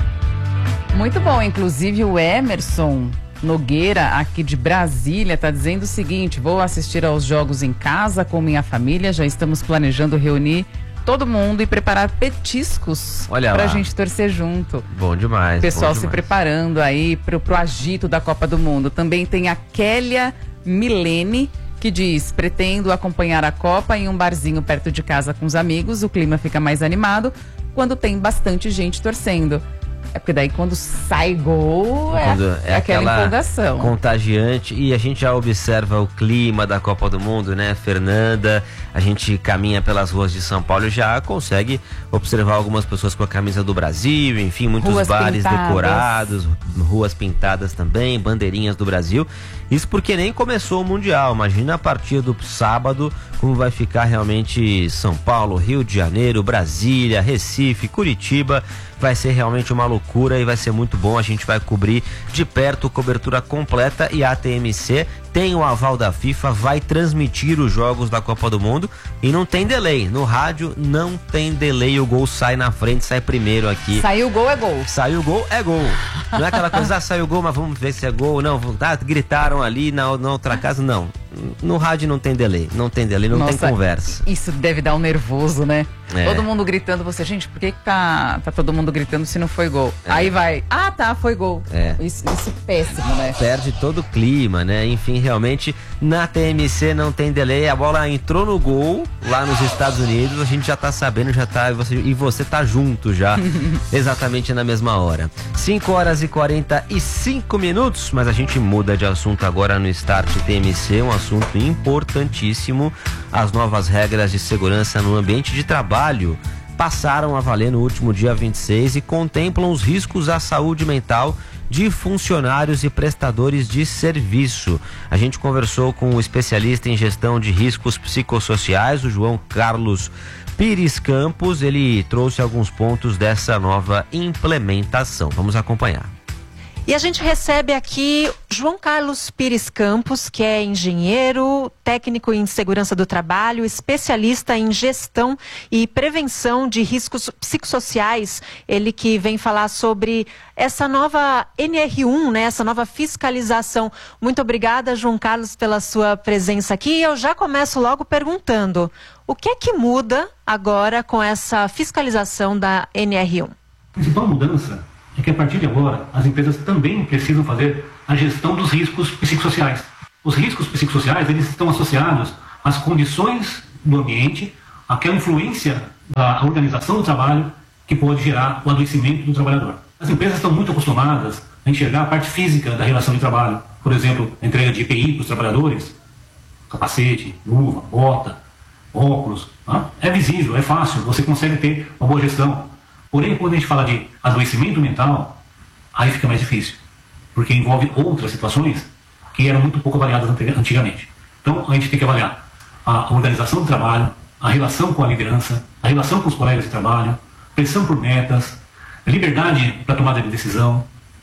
Muito bom, inclusive o Emerson Nogueira, aqui de Brasília, está dizendo o seguinte: vou assistir aos jogos em casa com minha família, já estamos planejando reunir todo mundo e preparar petiscos para a gente torcer junto. Bom demais. O pessoal bom se demais. preparando aí pro, pro agito da Copa do Mundo. Também tem a Kélia Milene, que diz: pretendo acompanhar a Copa em um barzinho perto de casa com os amigos, o clima fica mais animado quando tem bastante gente torcendo. É porque daí quando sai gol é, quando é, é aquela empolgação contagiante. E a gente já observa o clima da Copa do Mundo, né, Fernanda? A gente caminha pelas ruas de São Paulo e já consegue observar algumas pessoas com a camisa do Brasil, enfim, muitos ruas bares pintadas. decorados, ruas pintadas também, bandeirinhas do Brasil. Isso porque nem começou o Mundial. Imagina a partir do sábado como vai ficar realmente São Paulo, Rio de Janeiro, Brasília, Recife, Curitiba. Vai ser realmente uma loucura e vai ser muito bom. A gente vai cobrir de perto, cobertura completa, e a T M C tem o aval da FIFA, vai transmitir os jogos da Copa do Mundo e não tem delay. No rádio não tem delay, o gol sai na frente, sai primeiro aqui. Saiu o gol, é gol. Saiu o gol, é gol. Não é aquela coisa, ah, saiu o gol, mas vamos ver se é gol. Não, ah, gritaram ali na, na outra casa, não. No rádio não tem delay, não tem delay, não Nossa, tem conversa. Isso deve dar um nervoso, né? É. Todo mundo gritando, você, gente, por que, que tá, tá todo mundo gritando se não foi gol? É. Aí vai, ah, tá, foi gol. É. Isso, isso péssimo, né? Perde todo o clima, né? Enfim, realmente, na T M C não tem delay, a bola entrou no gol lá nos Estados Unidos, a gente já tá sabendo, já tá, e você, e você tá junto já, exatamente na mesma hora. cinco horas e quarenta e cinco minutos, mas a gente muda de assunto agora no Start T M C, um assunto importantíssimo. As novas regras de segurança no ambiente de trabalho passaram a valer no último dia vinte e seis e contemplam os riscos à saúde mental de funcionários e prestadores de serviço. A gente conversou com o especialista em gestão de riscos psicossociais, o João Carlos Pires Campos. Ele trouxe alguns pontos dessa nova implementação. Vamos acompanhar. E a gente recebe aqui João Carlos Pires Campos, que é engenheiro, técnico em segurança do trabalho, especialista em gestão e prevenção de riscos psicossociais. Ele que vem falar sobre essa nova N R um, né, essa nova fiscalização. Muito obrigada, João Carlos, pela sua presença aqui. Eu já começo logo perguntando, o que é que muda agora com essa fiscalização da N R um? A principal mudança é que a partir de agora as empresas também precisam fazer a gestão dos riscos psicossociais. Os riscos psicossociais, eles estão associados às condições do ambiente, àquela influência da organização do trabalho que pode gerar o adoecimento do trabalhador. As empresas estão muito acostumadas a enxergar a parte física da relação de trabalho. Por exemplo, a entrega de E P I para os trabalhadores, capacete, luva, bota, óculos. Tá? É visível, é fácil, você consegue ter uma boa gestão. Porém, quando a gente fala de adoecimento mental, aí fica mais difícil, porque envolve outras situações que eram muito pouco avaliadas antigamente. Então, a gente tem que avaliar a organização do trabalho, a relação com a liderança, a relação com os colegas de trabalho, pressão por metas, liberdade para tomada de decisão,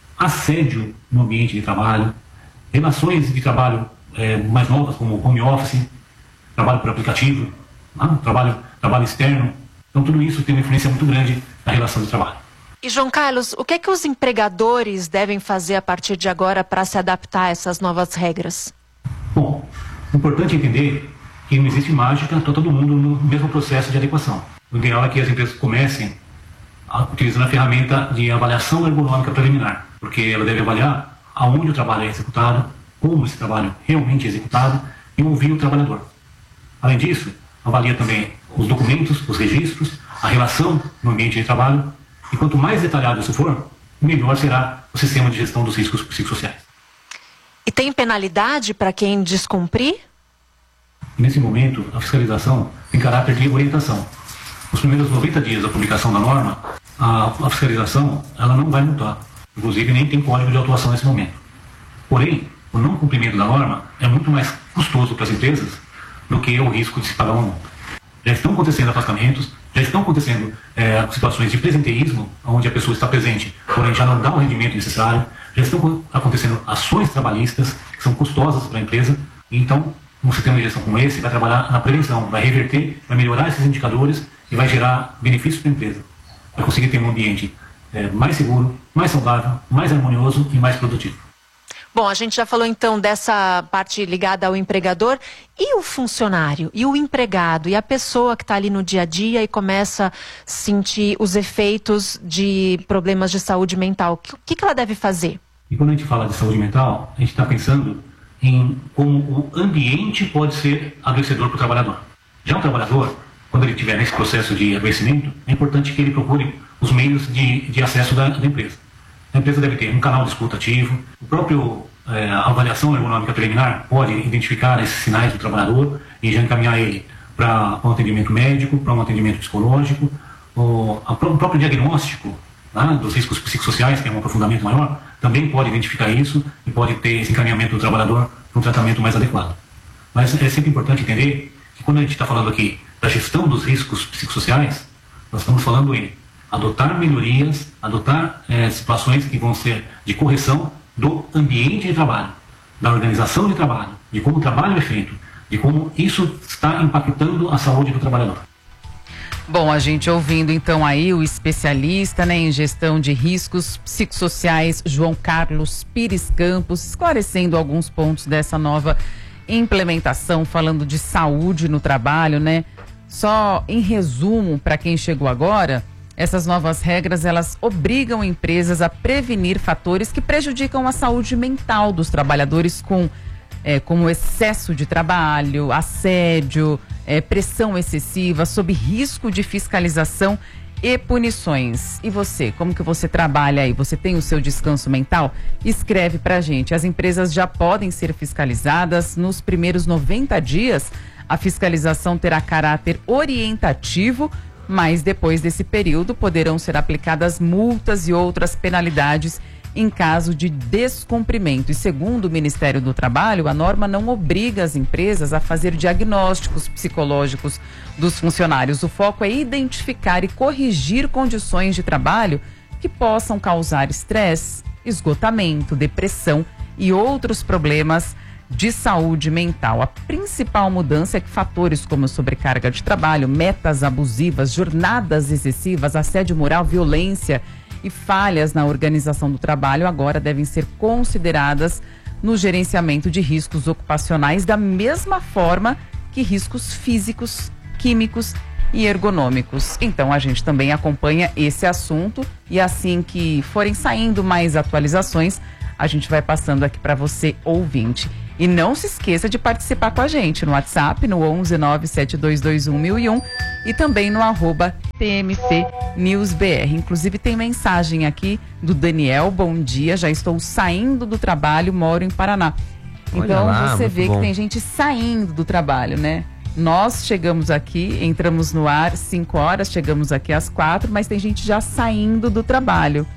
assédio no ambiente de trabalho, relações de trabalho é, mais novas, como home office, trabalho por aplicativo, né? trabalho, trabalho externo. Então, tudo isso tem uma influência muito grande na relação de trabalho. E, João Carlos, o que é que os empregadores devem fazer a partir de agora para se adaptar a essas novas regras? Bom, é importante entender que não existe mágica, está todo mundo no mesmo processo de adequação. O ideal é que as empresas comecem a, utilizando a ferramenta de avaliação ergonômica preliminar, porque ela deve avaliar aonde o trabalho é executado, como esse trabalho realmente é executado e ouvir o trabalhador. Além disso, avalia também os documentos, os registros, a relação no ambiente de trabalho, e quanto mais detalhado isso for, melhor será o sistema de gestão dos riscos psicossociais. E tem penalidade para quem descumprir? Nesse momento, a fiscalização tem caráter de orientação. Nos primeiros noventa dias da publicação da norma, a, a fiscalização ela não vai multar. Inclusive, nem tem código de autuação nesse momento. Porém, o não cumprimento da norma é muito mais custoso para as empresas do que o risco de se pagar uma multa. Já estão acontecendo afastamentos, já estão acontecendo é, situações de presenteísmo, onde a pessoa está presente, porém já não dá o rendimento necessário, já estão acontecendo ações trabalhistas que são custosas para a empresa. Então, um sistema de gestão como esse vai trabalhar na prevenção, vai reverter, vai melhorar esses indicadores e vai gerar benefícios para a empresa. Vai conseguir ter um ambiente é, mais seguro, mais saudável, mais harmonioso e mais produtivo. Bom, a gente já falou então dessa parte ligada ao empregador. E o funcionário, e o empregado, e a pessoa que está ali no dia a dia e começa a sentir os efeitos de problemas de saúde mental. O que, que ela deve fazer? E quando a gente fala de saúde mental, a gente está pensando em como o ambiente pode ser adoecedor para o trabalhador. Já o trabalhador, quando ele estiver nesse processo de adoecimento, é importante que ele procure os meios de, de acesso da, da empresa. A empresa deve ter um canal de escuta ativo, o próprio é, a avaliação ergonômica preliminar pode identificar esses sinais do trabalhador e já encaminhar ele para um atendimento médico, para um atendimento psicológico, o, a, o próprio diagnóstico, né, dos riscos psicossociais, que é um aprofundamento maior, também pode identificar isso e pode ter esse encaminhamento do trabalhador para um tratamento mais adequado. Mas é sempre importante entender que quando a gente está falando aqui da gestão dos riscos psicossociais, nós estamos falando em adotar melhorias, adotar é, situações que vão ser de correção do ambiente de trabalho, da organização de trabalho, de como o trabalho é feito, de como isso está impactando a saúde do trabalhador. Bom, a gente ouvindo então aí o especialista, né, em gestão de riscos psicossociais, João Carlos Pires Campos, esclarecendo alguns pontos dessa nova implementação, falando de saúde no trabalho, né? Só em resumo, para quem chegou agora, essas novas regras, elas obrigam empresas a prevenir fatores que prejudicam a saúde mental dos trabalhadores, com, é, como excesso de trabalho, assédio, é, pressão excessiva, sob risco de fiscalização e punições. E você, como que você trabalha aí? Você tem o seu descanso mental? Escreve pra gente. As empresas já podem ser fiscalizadas nos primeiros noventa dias. A fiscalização terá caráter orientativo, mas depois desse período poderão ser aplicadas multas e outras penalidades em caso de descumprimento. E segundo o Ministério do Trabalho, a norma não obriga as empresas a fazer diagnósticos psicológicos dos funcionários. O foco é identificar e corrigir condições de trabalho que possam causar estresse, esgotamento, depressão e outros problemas de saúde mental. A principal mudança é que fatores como sobrecarga de trabalho, metas abusivas, jornadas excessivas, assédio moral, violência e falhas na organização do trabalho agora devem ser consideradas no gerenciamento de riscos ocupacionais da mesma forma que riscos físicos, químicos e ergonômicos. Então a gente também acompanha esse assunto e assim que forem saindo mais atualizações, a gente vai passando aqui para você, ouvinte. E não se esqueça de participar com a gente no WhatsApp, no onze nove sete dois dois um mil e um e também no arroba T M C News B R. Inclusive tem mensagem aqui do Daniel, bom dia, já estou saindo do trabalho, moro em Paraná. Então lá, você vê bom. que tem gente saindo do trabalho, né? Nós chegamos aqui, entramos no ar cinco horas, chegamos aqui às quatro, mas tem gente já saindo do trabalho.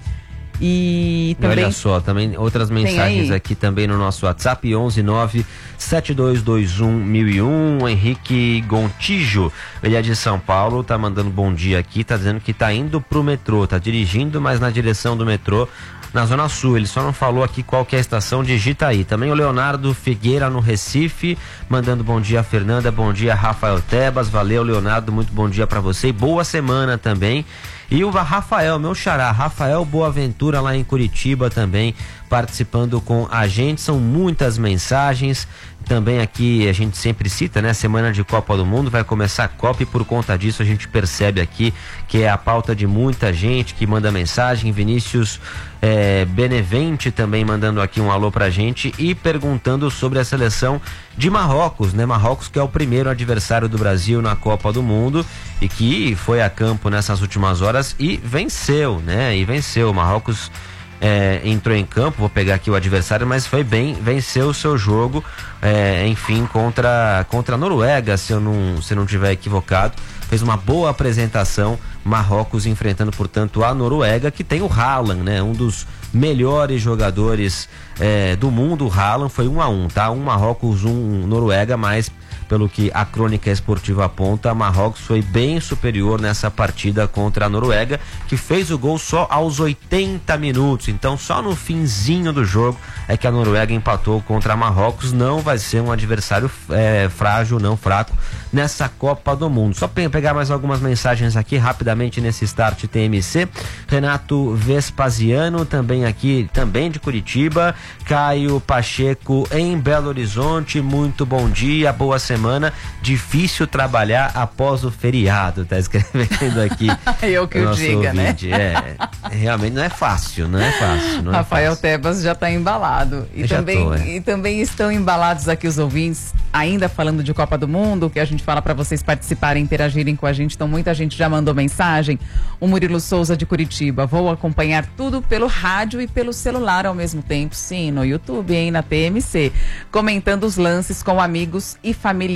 E também... Olha só, também outras mensagens aqui também no nosso WhatsApp, onze nove sete dois dois um mil e um. O Henrique Gontijo, ele é de São Paulo, tá mandando bom dia aqui, tá dizendo que tá indo pro metrô, tá dirigindo, mas na direção do metrô, na Zona Sul. Ele só não falou aqui qual que é a estação, digita aí. Também o Leonardo Figueira no Recife, mandando bom dia a Fernanda, bom dia Rafael Tebas, valeu Leonardo, muito bom dia pra você e boa semana também. E o Rafael, meu xará, Rafael Boaventura lá em Curitiba também participando com a gente. São muitas mensagens. Também aqui a gente sempre cita, né? Semana de Copa do Mundo, vai começar a Copa e por conta disso a gente percebe aqui que é a pauta de muita gente que manda mensagem. Vinícius é, Benevente também mandando aqui um alô pra gente e perguntando sobre a seleção de Marrocos, né? Marrocos que é o primeiro adversário do Brasil na Copa do Mundo e que foi a campo nessas últimas horas e venceu, né? E venceu. Marrocos É, entrou em campo, vou pegar aqui o adversário, mas foi bem, venceu o seu jogo, é, enfim, contra, contra a Noruega, se eu não, se eu não tiver equivocado, fez uma boa apresentação, Marrocos enfrentando, portanto, a Noruega, que tem o Haaland, né, um dos melhores jogadores é, do mundo. O Haaland foi um a um, tá, um Marrocos, um Noruega, mas pelo que a crônica esportiva aponta, Marrocos foi bem superior nessa partida contra a Noruega, que fez o gol só aos oitenta minutos. Então só no finzinho do jogo é que a Noruega empatou contra a Marrocos. Não vai ser um adversário é, frágil, não fraco, nessa Copa do Mundo. Só pe- pegar mais algumas mensagens aqui rapidamente nesse Start T M C. Renato Vespasiano também aqui, também de Curitiba. Caio Pacheco em Belo Horizonte, muito bom dia, boa semana. Semana, difícil trabalhar após o feriado, tá escrevendo aqui. Eu que o diga, ouvinte. Né? É, realmente não é fácil, não é fácil. Não Rafael é fácil. Tebas já está embalado. E Eu já também, tô, é. e também estão embalados aqui os ouvintes, ainda falando de Copa do Mundo, que a gente fala para vocês participarem, interagirem com a gente. Então muita gente já mandou mensagem. O Murilo Souza de Curitiba, vou acompanhar tudo pelo rádio e pelo celular ao mesmo tempo. Sim, no YouTube, hein, na T M C. Comentando os lances com amigos e familiares.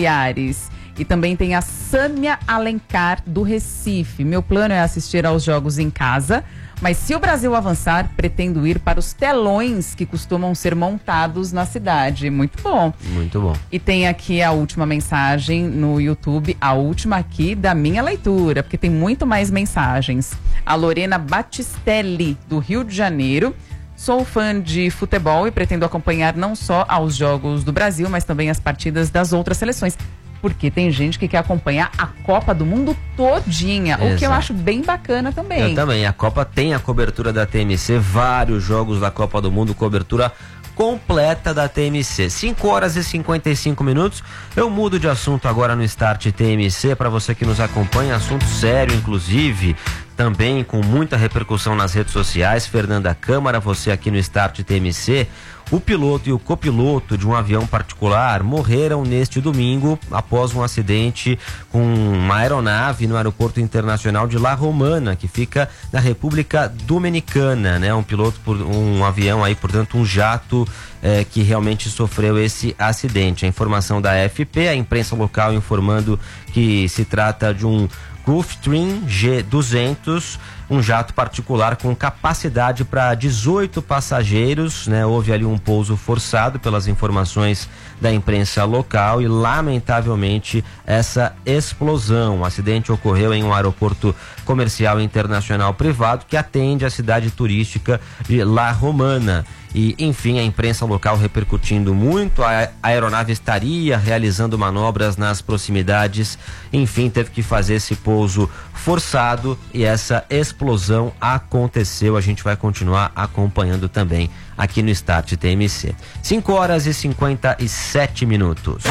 E também tem a Sâmia Alencar do Recife. Meu plano é assistir aos jogos em casa, mas se o Brasil avançar, pretendo ir para os telões que costumam ser montados na cidade. Muito bom. Muito bom. E tem aqui a última mensagem no YouTube, a última aqui da minha leitura, porque tem muito mais mensagens. A Lorena Batistelli, do Rio de Janeiro. Sou fã de futebol e pretendo acompanhar não só aos jogos do Brasil, mas também as partidas das outras seleções. Porque tem gente que quer acompanhar a Copa do Mundo todinha, Exato. O que eu acho bem bacana também. Eu também. A Copa tem a cobertura da T M C, vários jogos da Copa do Mundo, cobertura completa da T M C. cinco horas e cinquenta e cinco minutos. Eu mudo de assunto agora no Start T M C para você que nos acompanha, assunto sério, inclusive, também com muita repercussão nas redes sociais. Fernanda Câmara, você aqui no Start T M C. O piloto e o copiloto de um avião particular morreram neste domingo após um acidente com uma aeronave no aeroporto internacional de La Romana, que fica na República Dominicana, né? Um piloto por um avião aí, portanto, um jato é, que realmente sofreu esse acidente. A informação da A F P, a imprensa local informando que se trata de um Gulfstream G duzentos, um jato particular com capacidade para dezoito passageiros, né? Houve ali um pouso forçado pelas informações da imprensa local e, lamentavelmente, essa explosão. O acidente ocorreu em um aeroporto comercial internacional privado que atende a cidade turística de La Romana. E, enfim, a imprensa local repercutindo muito, a aeronave estaria realizando manobras nas proximidades, enfim, teve que fazer esse pouso forçado e essa explosão aconteceu. A gente vai continuar acompanhando também aqui no Start T M C. cinco horas e cinquenta e sete minutos.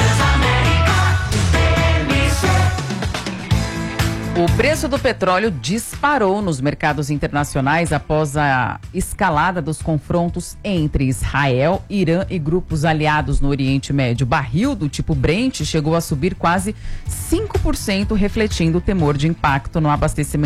O preço do petróleo disparou nos mercados internacionais após a escalada dos confrontos entre Israel, Irã e grupos aliados no Oriente Médio. O barril do tipo Brent chegou a subir quase cinco por cento, refletindo o temor de impacto no abastecimento